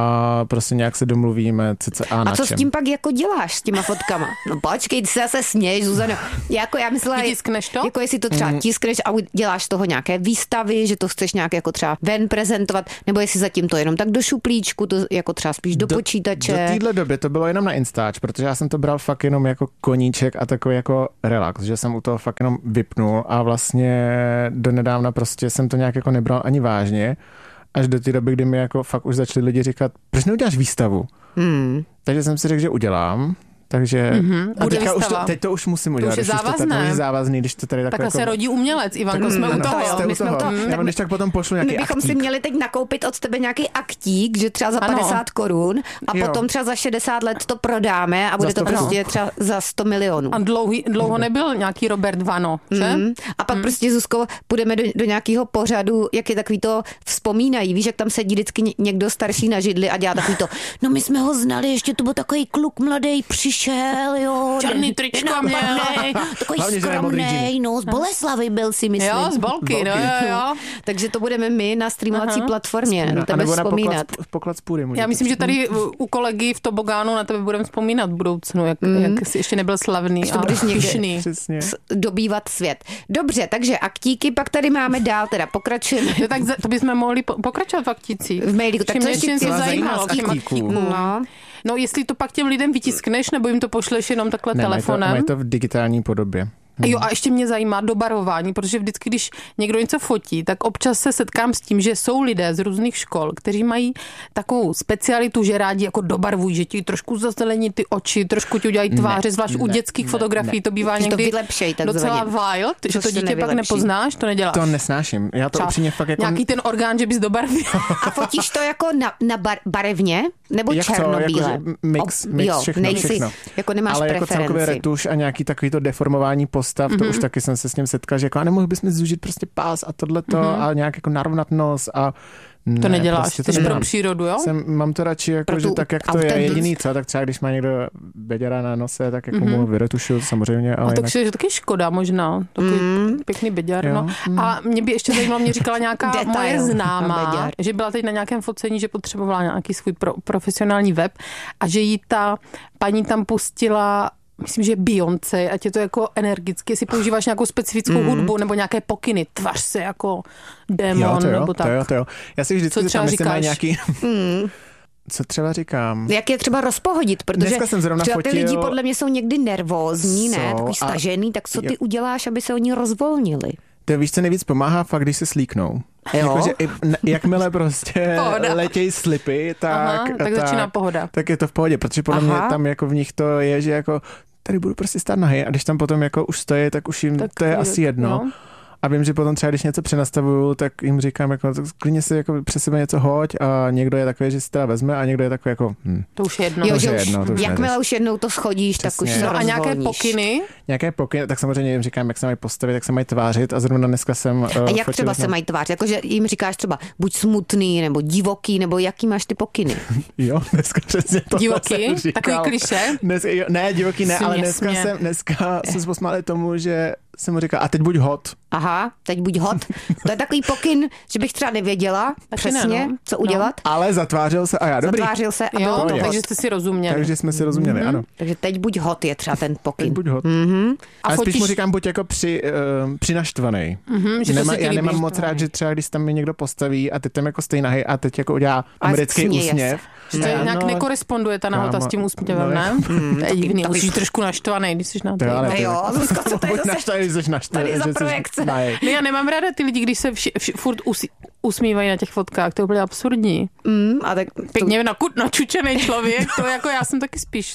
a prostě nějak se domluvíme cca na A co čem. s tím pak jako děláš s těma fotkama? No počkej, ty se zase směješ, Zuzano. Jako já myslela, tiskneš to? Jako jestli to třeba mm. tiskneš a děláš z toho nějaké výstavy, že to chceš nějak jako třeba ven prezentovat, nebo jestli zatím to jenom tak do šuplíčku, to jako třeba spíš do, do počítače. Do téhle doby to bylo jenom na Instač, protože já jsem to bral fakt jenom jako koníček a takový jako relax, že jsem u toho fakt jenom vypnul a vlastně donedávna prostě jsem to nějak jako nebral ani vážně. Až do té doby, kdy mi jako fakt už začali lidi říkat, proč neuděláš výstavu? Hmm. Takže jsem si řekl, že udělám. Takže mm-hmm. a teďka už to, teď to už musím udělat. To už je závazné. To, to je závazný, když to tady tak takhle jako... se rodí umělec, Ivanko, tak, jsme no, u toho. Jste my u jsme toho. to, Já vám když tak potom pošlu nějaký My bychom aktík. si měli teď nakoupit od tebe nějaký aktík, že třeba za ano. padesát korun a jo. potom třeba za šedesát let to prodáme a bude to prostě třeba za sto milionů. A dlouhý, dlouho nebyl nějaký Robert Vano, že? Mm. A pak mm. prostě, Zuzko, půjdeme do, do nějakého pořadu, jak je takový to vzpomínají. Víš, jak tam sedí vždycky někdo starší na židli a dělá takový to, no my jsme ho znali, ještě to byl takový kluk mladý, přišel, jo. Černý tričko měl. Takový skromnej, no, z Boleslavy byl si, myslím. Jo, z Bolky, no jo, jo. Takže to budeme my na streamovací Aha. platformě, na tebe vzpomínat. V poklad z půdy. Já myslím, že tady u kolegy v Tobogánu na tebe budeme vzpomínat v budoucnu, jak, mm. jak jsi ještě nebyl slavný ještě a pyšný. Dobývat svět. Dobře, takže aktíky, pak tady máme dál, teda pokračujeme. No, tak to bychom mohli pokračovat v aktících. V mailíku, tak co ještě si zajímalo v těm aktíků. No. No, jestli to pak těm lidem vytiskneš, nebo jim to pošleš jenom takhle ne, telefonem. Mají to, mají to v digitální podobě. Hmm. Jo, a ještě mě zajímá dobarování, protože vždycky, když někdo něco fotí, tak občas se setkám s tím, že jsou lidé z různých škol, kteří mají takovou specialitu, že rádi jako dobarvují, že ti trošku zazelení ty oči, trošku ti udělají tváře, zvlášť ne, u dětských ne, fotografií, ne. To bývá někdy to vylepšej, docela wild, že to dítě pak nepoznáš, to neděláš. To nesnáším, já to upřímně fakt jako... Nějaký ten orgán, že bys dobarvil. A fotíš to jako na, na bar, barevně, nebo jak černobíle? Jako, mix, mix, jo, všechno, nejsi, všechno. Jako nemáš ale preferenci. jako celkově retuš a nějaký takový to deformování postav, mm-hmm. to už taky jsem se s tím setkal, že jako a nemohl bychom zúžit prostě pás a tohleto mm-hmm. a nějak jako narovnat nos a ne, to neděláš, prostě ty jsi pro přírodu, jo? Jsem, mám to radši, jako, že tak, jak to je jediný, co, tak třeba když má někdo beďara na nose, tak jako mm-hmm. mu vyretušuju samozřejmě. Ale a takže je taky škoda možná, takový mm. pěkný beďar, jo. No. Mm. A mě by ještě zajímalo, mě říkala nějaká moje známá, že byla teď na nějakém focení, že potřebovala nějaký svůj pro, profesionální web a že jí ta paní tam pustila myslím, že Beyoncé, ať je to jako energicky, jestli používáš nějakou specifickou mm. hudbu nebo nějaké pokyny, tvař se jako démon, jo, to jo, nebo tak. To jo, to jo. Já si vždycky co třeba říkám, říkáš? Nějaký... mm. Co třeba říkám? Jak je třeba rozpohodit, protože jsem zrovna třeba fotil... ty lidi podle mě jsou někdy nervózní, ne, takový a... stažený, tak co ty jo. uděláš, aby se oni rozvolnili? To víš, co nejvíc pomáhá fakt, když se slíknou. Jako, že jakmile prostě letějí slipy, tak, Aha, tak, tak začíná pohoda. Tak je to v pohodě, protože podle Aha. mě tam jako v nich to je, že jako tady budu prostě stát nahy a když tam potom jako už stojí, tak už jim tak to je je, asi jedno. No. A vím, že potom třeba, když něco přenastavuju, tak jim říkám, jako, klidně si jako přes sebe něco hoď a někdo je takový, že si teda vezme a někdo je takový jako... Hm. To už je jedno. Jo, to už je jedno to už jakmile nevíš. už jednou to schodíš, přesně. Tak už se no, rozvolníš. A nějaké pokyny? Nějaké pokyny, tak samozřejmě jim říkám, jak se mají postavit, jak se mají tvářit a zrovna dneska jsem... Uh, a jak třeba se mají tvářit? Jakože jim říkáš třeba buď smutný, nebo divoký, nebo jaký máš ty pokyny? Jo, dneska přesně to divoký? Takový klišé? Dneska, jo, ne, divoký ne, ale dneska jsem, dneska jsem se posmáli tomu, že jsem mu říkal, a teď buď hot. Aha, teď buď hot. To je takový pokyn, že bych třeba nevěděla přesně, ne, no. co udělat. No. Ale zatvářil se a já, dobrý. Zatvářil se a jo, bylo to hot. Takže jste si rozuměli. Takže jsme si rozuměli, mm-hmm. ano. Takže teď buď hot je třeba ten pokyn. Teď buď hot. Mm-hmm. A ale fotíš... spíš mu říkám, buď jako při, uh, přinaštvanej. Mm-hmm, že Nema, to já nemám moc rád, že třeba když tam mi někdo postaví a teď tam jako stojí nahy a teď jako udělá americký úsměv. Že to Ne, nějak no, nekoresponduje ta nahota kámo, s tím úsměvem, no, ne? Mm, To je taky- divný, taky- musíš trošku naštvaný, když jsi na To jo, ale No ty- jo, Zuzko, co to je Buď zase? naštvaný, když jsi naštvaný. Tady za že jsi projekce. nej. No já nemám ráda ty lidi, když se vši, vši, furt usí, usmívají na těch fotkách, to je úplně absurdní. Mm, a tak, to, Pěkně na, načučený člověk, to jako já jsem taky spíš.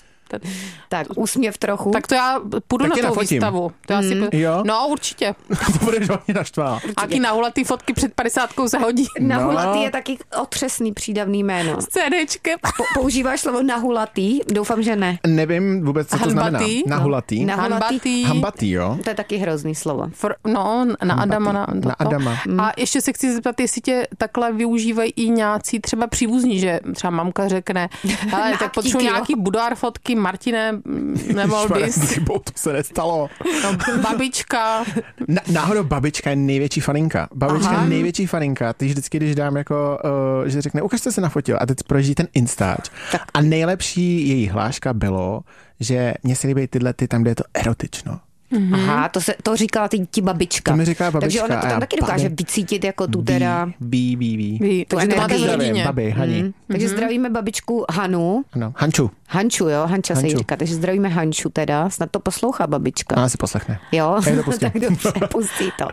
tak úsměv trochu. Tak to já půjdu Taky na tou nafotím. výstavu. To já si, Mm. Jo? No určitě. To budeš hodně naštvaná. Aký nahulatý fotky před padesátkou se hodí. Nahulatý No. je taky otřesný přídavný jméno. S CDčkem. Po, používáš slovo nahulatý? Doufám, že ne. Nevím vůbec, co to znamená. Hanbatý? Nahulatý. Na- Hanbatý. Hambatý, jo? To je taky hrozný slovo. For, no, na Adama. Na, Na Adama. A ještě se chci zeptat, jestli tě takhle využívají i nějací třeba příbuzní, že třeba mamka řekne, ale Na tak potřebuji aktíky, jo. nějaký budár fotky, Martine, nemohl bys. Chybou, to se nestalo. No, babička. Na, náhodou babička je největší faninka. Babička Aha. je největší faninka. Ty vždycky, když dám jako, uh, že řekne, ukažte se nafotil a teď projíždí ten Instač. Tak. A nejlepší její hláška bylo, že mě se líbí tyhle ty tam, kde je to erotično. Mm-hmm. Aha, to, se, to říkala ty, ti babička. To mi říkala babička. Takže ona to a já, tam taky dokáže babi, vycítit jako tu teda... Ví, ví, ví. Ví, Tu takže to máte energii. v Zdravím, rodině. babi, Hani. Mm. Takže zdravíme babičku Hanu. Ano, Hanču. Hanču, jo, Hanča se jí Hanču. říká, takže zdravíme Hanču teda, snad to poslouchá babička. Ona si poslechne. Jo, Já to pustím. tak dobře, pustí to.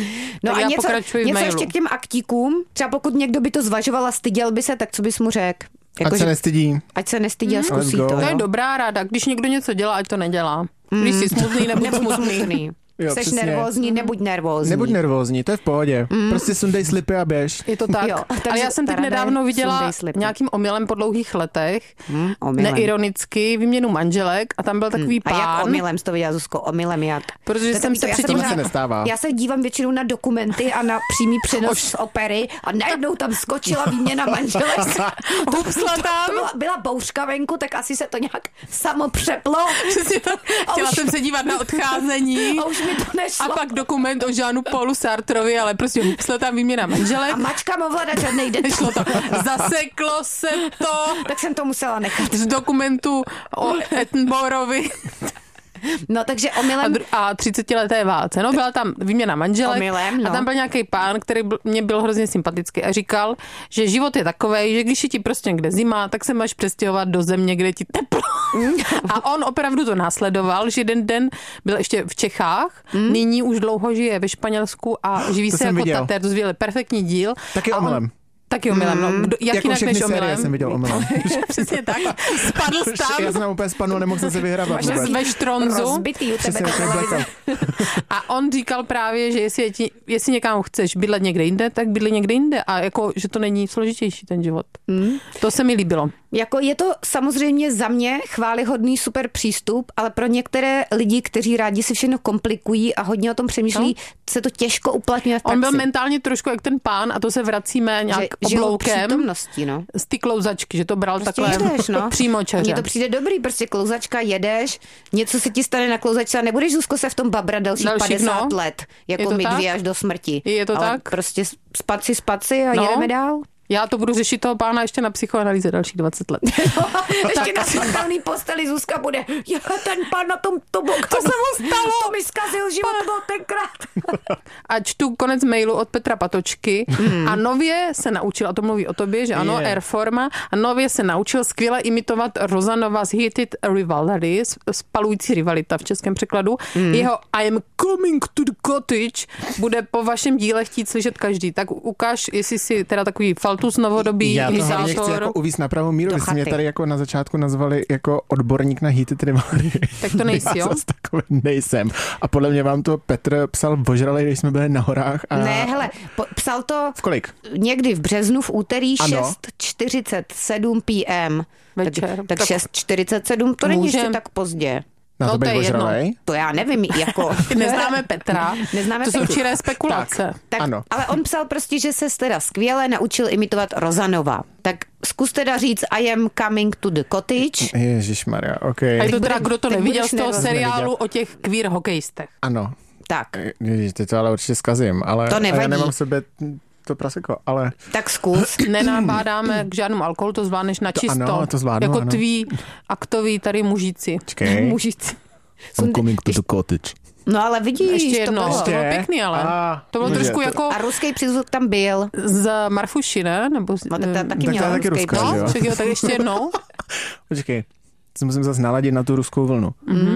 No Tak a já něco, pokračuji v něco mailu. ještě k těm aktíkům, třeba pokud někdo by to zvažoval a styděl by se, tak co bys mu řekl? Jako, Ať se že- nestydí. ať se nestydí a Let's zkusí go. to, To je jo? dobrá ráda. Když někdo něco dělá, ať to nedělá. Když jsi smutný, nebuď Nebuď smutný. smutný. Jo, Jsi přesně. nervózní, nebuď nervózní. Nebuď nervózní, to je v pohodě. Prostě sundej slipy a běž. Je to tak. Jo, takže Ale já jsem ta teď rada je nedávno viděla sundej slipy. nějakým omylem po dlouhých letech, Hm, omylem. neironicky, výměnu manželek a tam byl takový A pán. jak omylem jsi to viděla, Zuzko? Omylem jak? Protože To je jsem takový se to, já předtím- dívám- To se nestává. Já se dívám většinou na dokumenty a na přímý přenos z opery a najednou tam skočila výměna manželek. Hupsla To tam. byla, byla bouřka venku, tak asi se to nějak samo přeplo. Přesně tak. Chtěla už- jsem se dívat na odcházení. A už mi to nešlo. A pak dokument o Jeanu Paulu Sartrovi, ale prostě hupsla tam výměna manželek. A mačkám ovladač nejde to. Nešlo to. Zaseklo se to Tak jsem to musela nechat. z dokumentu o Attenborovi No takže a, omylem... dru- a třicetileté válce. No, byla tam výměna manželek Omylem, no. a tam byl nějaký pán, který byl, mě byl hrozně sympatický a říkal, že život je takovej, že když je ti prostě někde zima, tak se máš přestěhovat do země, kde je ti teplo. A on opravdu to následoval, že jeden den byl ještě v Čechách, Hmm? nyní už dlouho žije ve Španělsku a živí To se jsem jako viděl. tatér, to je perfektní díl. Taky A on- omylem. Taky omylem, no. Kdo, jak Jako jinak všechny než série omylem? jsem viděl omylem. Přesně tak. Spadl jsi tam Já jsem tam úplně spadnul, nemohl jsem se vyhrabat. Máš vůbec. ve štronzu. Rozbitý u tebe Přesně, ta jako televize. blackout. A on říkal právě, že jestli, je ti, jestli někam chceš bydlet někde jinde, tak bydli někde jinde. A jako, že to není složitější ten život. Mm. To se mi líbilo. Jako je to samozřejmě za mě chválihodný super přístup, ale pro některé lidi, kteří rádi si všechno komplikují a hodně o tom přemýšlí, no. se to těžko uplatňuje v praxi. On byl mentálně trošku jak ten pán a to se vracíme nějak že žil obloukem přítomností, no. z ty klouzačky, že to bral Prostě takhle jedeš, no. přímo čeře. Mně to přijde dobrý, prostě klouzačka, jedeš, něco se ti stane na klouzačce a nebudeš, Zuzko, se v tom babrat dalších Dalších, padesát no. let, Je jako to my tak? dvě až do smrti. Je to Ale tak? prostě spat si, spat si a No. jedeme dál. Já to budu řešit toho pána ještě na psychoanalýze dalších dvacet let. Ještě na smrtelný posteli Zuzka bude, je, ten pán na tom tobu, Co se mu stalo? To mi zkazil život byl tenkrát. A čtu konec mailu od Petra Patočky a nově se naučil, a to mluví o tobě, že ano, Je. Airforma, a nově se naučil skvěle imitovat Rozanova z Heated Rivalry, spalující rivalita v českém překladu. Mm. Jeho I am coming to the cottage bude po vašem díle chtít slyšet každý. Tak ukáž, jestli si teda takový faltus novodobý Já to hlavně chci imitátor. jako uvíct na pravou míru. Do Vy jste mě chaty. tady jako na začátku nazvali jako odborník na heated rivalry. Tak to nejsi, Já jo? zas takový nejsem. A podle mě vám to Petr psal vožralej, když jsme byli na horách. A... Ne, hele, po, psal to V kolik? někdy v březnu v úterý Ano. šest čtyřicet sedm p m. Večer. Tak, tak Tak- šest čtyřicet sedm, to není Můžem. ještě tak pozdě. Na No, to to být je jedno. vožralej? To já nevím, jako... Neznáme Petra. Neznáme to jsou Petru. čiré spekulace. Tak, Ano. ale on psal prostě, že se teda skvěle naučil imitovat Rozanova. Tak zkus teda říct I am coming to the cottage. Ježišmarja, ok. A je to bude- teda, kdo to teď neviděl budeš z toho nervózní. seriálu Neviděl. o těch queer hokejistech. Ano. Tak, Ježiš, teď to ale určitě zkazím, ale To a nevadí. já nemám v sobě to praseko, ale tak zkus. Nenabádáme k žádnému alkoholu, to zvládneš na To čisto. ano, to zvládnu, Jako ano. tví aktoví tady mužici. čekej. Mužici. I'm coming to the cottage. No ale vidíš, Ještě to jednou. bylo. To bylo pěkný, ale. A, To bylo může, trošku to- jako A ruský přízvuk tam byl. z Marfuši, ne? Nebo z, No, tak ta taky Tak to je měla taky ruský ruská, přízvuk. že jo? no, však jo, tak ještě jednou. Počkej, se musím zase naladit na tu ruskou vlnu.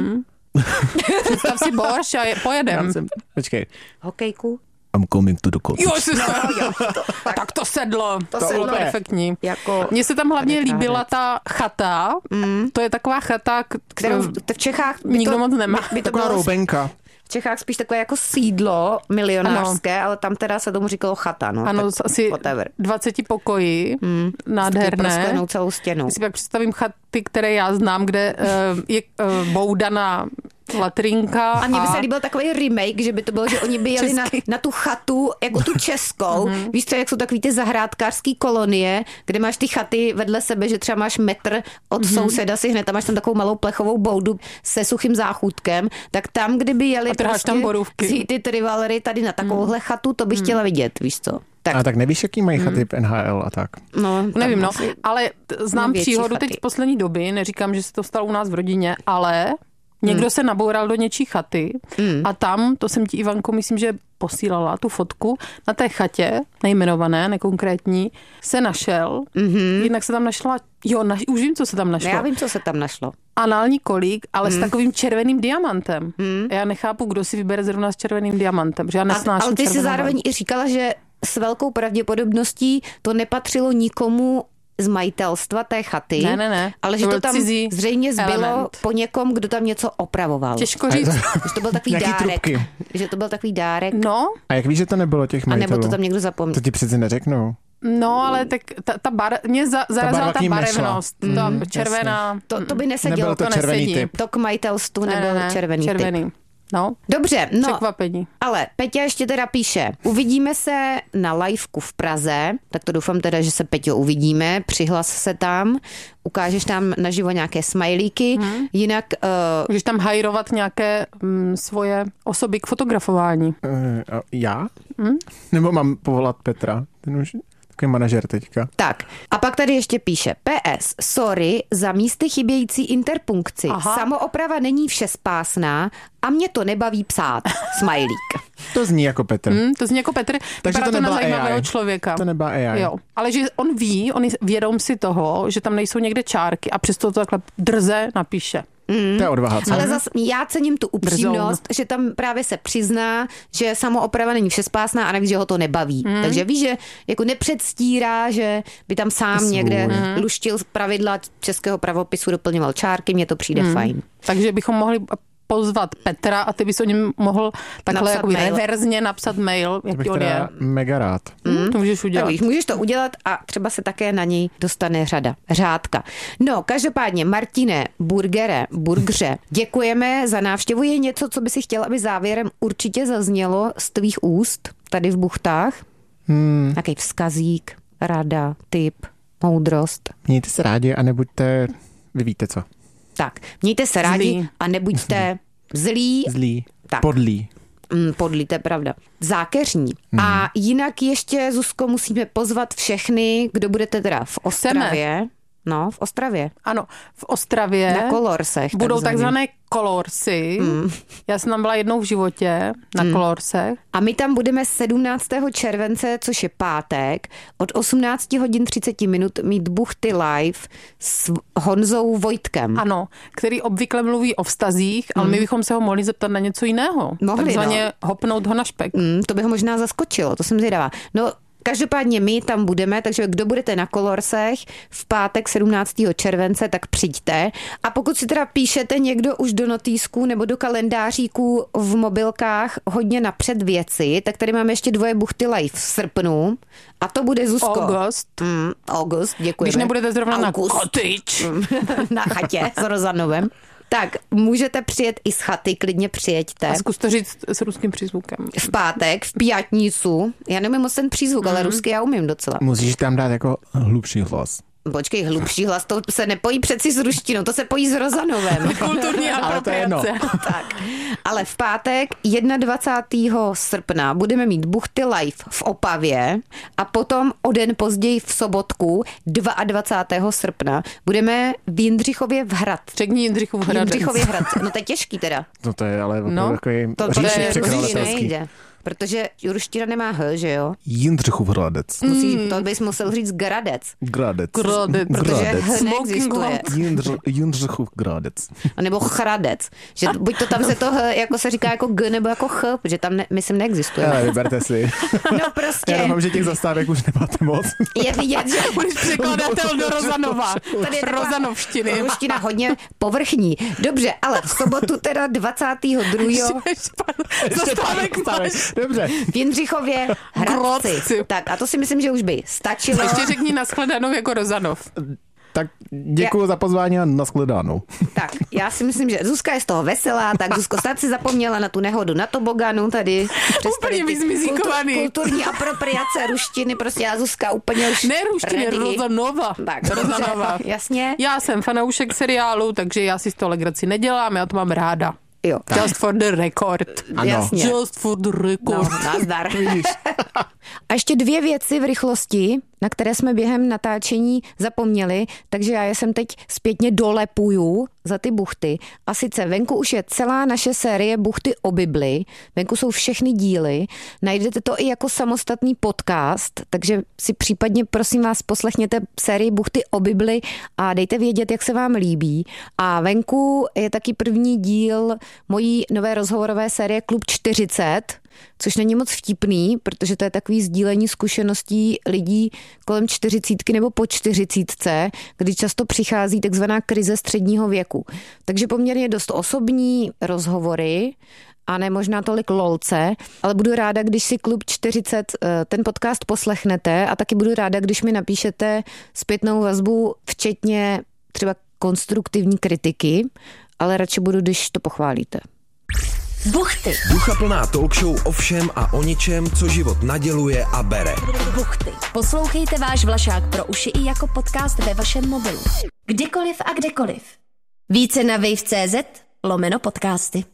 Představ si borš a je, pojedem. Já jsem, počkej. Hokejku. I'm coming to the cottage. Jo, jsi no, jo, to, tak to sedlo. To, To bylo sedlo. perfektní. Jako Mně se tam hlavně Radek líbila ta chata. Mm. To je taková chata, kterou kterou v Čechách by nikdo to, moc nemá. By, by to Taková bylo roubenka. v Čechách spíš takové jako sídlo milionářské, ano. Ale tam teda se tomu říkalo chata, no. Ano, tak asi whatever. dvacet pokojí, Mm. nádherné. Prosklenou celou stěnu. Já si pak představím chaty, které já znám, kde uh, je uh, boudaná latrinka. A mně by se líbil takový remake, že by to bylo, že oni by jeli na, Český. na tu chatu, jako tu českou. Víš co, jak jsou takový ty zahrádkářský kolonie, kde máš ty chaty vedle sebe, že třeba máš metr od souseda si hned, tam máš tam takovou malou plechovou boudu se suchým záchůdkem, tak tam, kdyby jeli A trháš tam borůvky. City Trivalery tady na takovouhle chatu, to bych chtěla vidět, víš co. Tak, A tak nevíš, jaký mají chaty v N H L a tak. no, Nevím, tam no, asi- ale t- znám větší příhodu chaty. teď z poslední doby, neříkám, že se to stalo u nás v rodině, ale někdo se naboural do něčí chaty a tam, to jsem ti, Ivanko, myslím, že posílala tu fotku, na té chatě, nejmenované, nekonkrétní, se našel, jednak se tam našla, jo, naš, už vím, co se tam No, našlo. já vím, co se tam našlo. Anální kolík, ale s takovým červeným diamantem. Já nechápu, kdo si vybere zrovna s červeným diamantem, že já A, nesnáším ale ty si červenou zároveň barvu. i říkala, že s velkou pravděpodobností to nepatřilo nikomu z majitelstva té chaty, Ne, ne, ne. ale To že to byl tam cizí zřejmě zbylo element. po někom, kdo tam něco opravoval. Těžko říct. Že to byl takový Nějaký dárek. trubky. Že to byl takový dárek. No, A jak víš, že to nebylo těch A majitelů? nebo to tam někdo zapomněl. To ti přece neřeknou. no, ale tak ta, ta bar, mě za, zarazila barva ta, k ním barevnost. Ta Mm, červená. To, to by nesedělo. Nebyl to to červený nesedí. typ. To k majitelstvu nebyl červený, červený. typ. No, Dobře, no, překvapení. ale Peťa ještě teda píše, uvidíme se na liveku v Praze, tak to doufám teda, že se Peťo uvidíme, přihlas se tam, ukážeš tam naživo nějaké smajlíky, hmm. jinak... Uh, Můžeš tam hajrovat nějaké mm, svoje osoby k fotografování. Uh, já? Hmm? Nebo mám povolat Petra? Ten už takový manažer teďka. tak, a pak tady ještě píše, P S, sorry za místy chybějící interpunkci, Aha. samooprava není všespásná a mě to nebaví psát, smajlík. To zní jako Petr. Hmm, to zní jako Petr, Takže vypadá to to na nebyla zajímavého A I. člověka. To nebyla A I. Jo, ale že on ví, on je vědom si toho, že tam nejsou někde čárky a přesto to takhle drze napíše. To je odvaha, co? Ale zas já cením tu upřímnost, že tam právě se přizná, že samooprava není všespásná a navíc, že ho to nebaví. Mm. Takže víš, že jako nepředstírá, že by tam sám Svůj. někde mm. luštil pravidla českého pravopisu, doplňoval čárky, mně to přijde mm. fajn. Takže bychom mohli pozvat Petra a ty bys o něm mohl takhle Napsat jako mail. reverzně napsat mail, To jaký bych on je. teda mega rád. Hmm, to můžeš Tak udělat. víš, můžeš to udělat a třeba se také na něj dostane řada, řádka. No, každopádně, Martine, burgere, burgře, děkujeme za návštěvu. Je něco, co by si chtěla, aby závěrem určitě zaznělo z tvých úst tady v Buchtách? Hmm. Nějaký vzkazík, rada, tip, moudrost. Mějte se rádi a nebuďte, vy víte co, Tak, mějte se rádi Zlí. a nebuďte zlí, zlí, Tak. podlí. mm, podlí, to je pravda, zákeřní. A jinak ještě, Zuzko, musíme pozvat všechny, kdo budete teda v Ostravě. No, v Ostravě. Ano, v Ostravě Na Kolorsech. budou takzvaně. takzvané kolorsy. Mm. Já jsem tam byla jednou v životě na kolorsech. A my tam budeme sedmnáctého července, což je pátek, od osmnáct hodin třicet minut mít Buchty live s Honzou Vojtkem. Ano, který obvykle mluví o vztazích, ale my bychom se ho mohli zeptat na něco jiného. Mohli, Takzvaně hopnout ho na špek. Mm, to by ho možná zaskočilo, to jsem zvědavá. No, každopádně my tam budeme, takže kdo budete na Kolorsech v pátek sedmnáctého července, tak přijďte. A pokud si teda píšete někdo už do notýsků nebo do kalendáříků v mobilkách hodně napřed věci, tak tady máme ještě dvoje Buchty live v srpnu. A to bude Zuzko. August. Mm, August, děkujeme. Když nebudete zrovna August. na cottage. na chatě s Rozanovem. Tak, můžete přijet i z chaty, klidně přijeďte. A zkus to říct s ruským přízvukem. V pátek, v pětnicu. Já nemím moc ten přízvuk, mm. ale rusky já umím docela. Musíš tam dát jako hlubší hlas. Počkej, hlubší hlas, to se nepojí přeci s ruštinou, to se pojí s Rozanovem. Kulturní apropriace. Tak. Ale v pátek dvacátého prvního srpna budeme mít Buchty live v Opavě a potom o den později v sobotku dvacátého druhého srpna budeme v Jindřichově v Hrad. Řekni Jindřichův Hradec. Jindřichově Hradce. No to je těžký teda. No to je ale No, takový To, říši to překladatelský. nejde. Protože ruština nemá H, že jo? Jindřichův Hradec. Musí, to bys musel říct Gradec. Gradec. Gradec. Protože Gradec. H Smoking neexistuje. hot. Jindř- Jindřichův Gradec. A nebo Chradec. Že buď to tam se to H, jako se říká jako G, nebo jako Ch, protože tam ne, myslím neexistuje. Ale vyberte si. No Já prostě doufám, že těch zastávek už nemáte moc. je vidět, že Budeš překladatel do Rozanova. tady je taková Rozanovštiny. ruština hodně povrchní. Dobře, ale v sobotu teda dvacátého druhého Zastávek máš. Dobře. v Jindřichově Hradci. Grodci. Tak a to si myslím, že už by stačilo. Ještě řekni nashledanou jako Rozanov. Tak děkuji za pozvání a nashledanou. Tak, já si myslím, že Zuzka je z toho veselá, tak Zuzko, snad si zapomněla na tu nehodu na toboganu tady. Přes Úplně tady ty vyzmizíkovaný. kultu- Kulturní apropriace ruštiny, prostě já Zuzka úplně už Ne ruštiny, ready. Rozanova. Tak, Rozanova. jasně. Já jsem fanoušek seriálu, takže já si z toho legraci nedělám, já to mám ráda. Jo, Just for the record. Ano. jasně. Just for the No, record. nazdar. A ještě dvě věci v rychlosti, na které jsme během natáčení zapomněli, takže já je sem teď zpětně dolepuju za ty buchty. A sice venku už je celá naše série Buchty o Bibli, venku jsou všechny díly, najdete to i jako samostatný podcast, takže si případně prosím vás poslechněte sérii Buchty o Bibli a dejte vědět, jak se vám líbí. A venku je taky první díl mojí nové rozhovorové série Klub čtyřicet, což není moc vtipný, protože to je takový sdílení zkušeností lidí kolem čtyřicítky nebo po čtyřicítce, kdy často přichází takzvaná krize středního věku. Takže poměrně dost osobní rozhovory a ne možná tolik lolce, ale budu ráda, když si Klub čtyřicet ten podcast poslechnete a taky budu ráda, když mi napíšete zpětnou vazbu, včetně třeba konstruktivní kritiky, ale radši budu, když to pochválíte. Buchty. Duchaplná talk show o všem a o ničem, co život naděluje a bere. Buchty. Poslouchejte váš Vlašák pro uši i jako podcast ve vašem mobilu. Kdykoliv a kdekoliv. Více na wave tečka cé zet lomeno podcasty.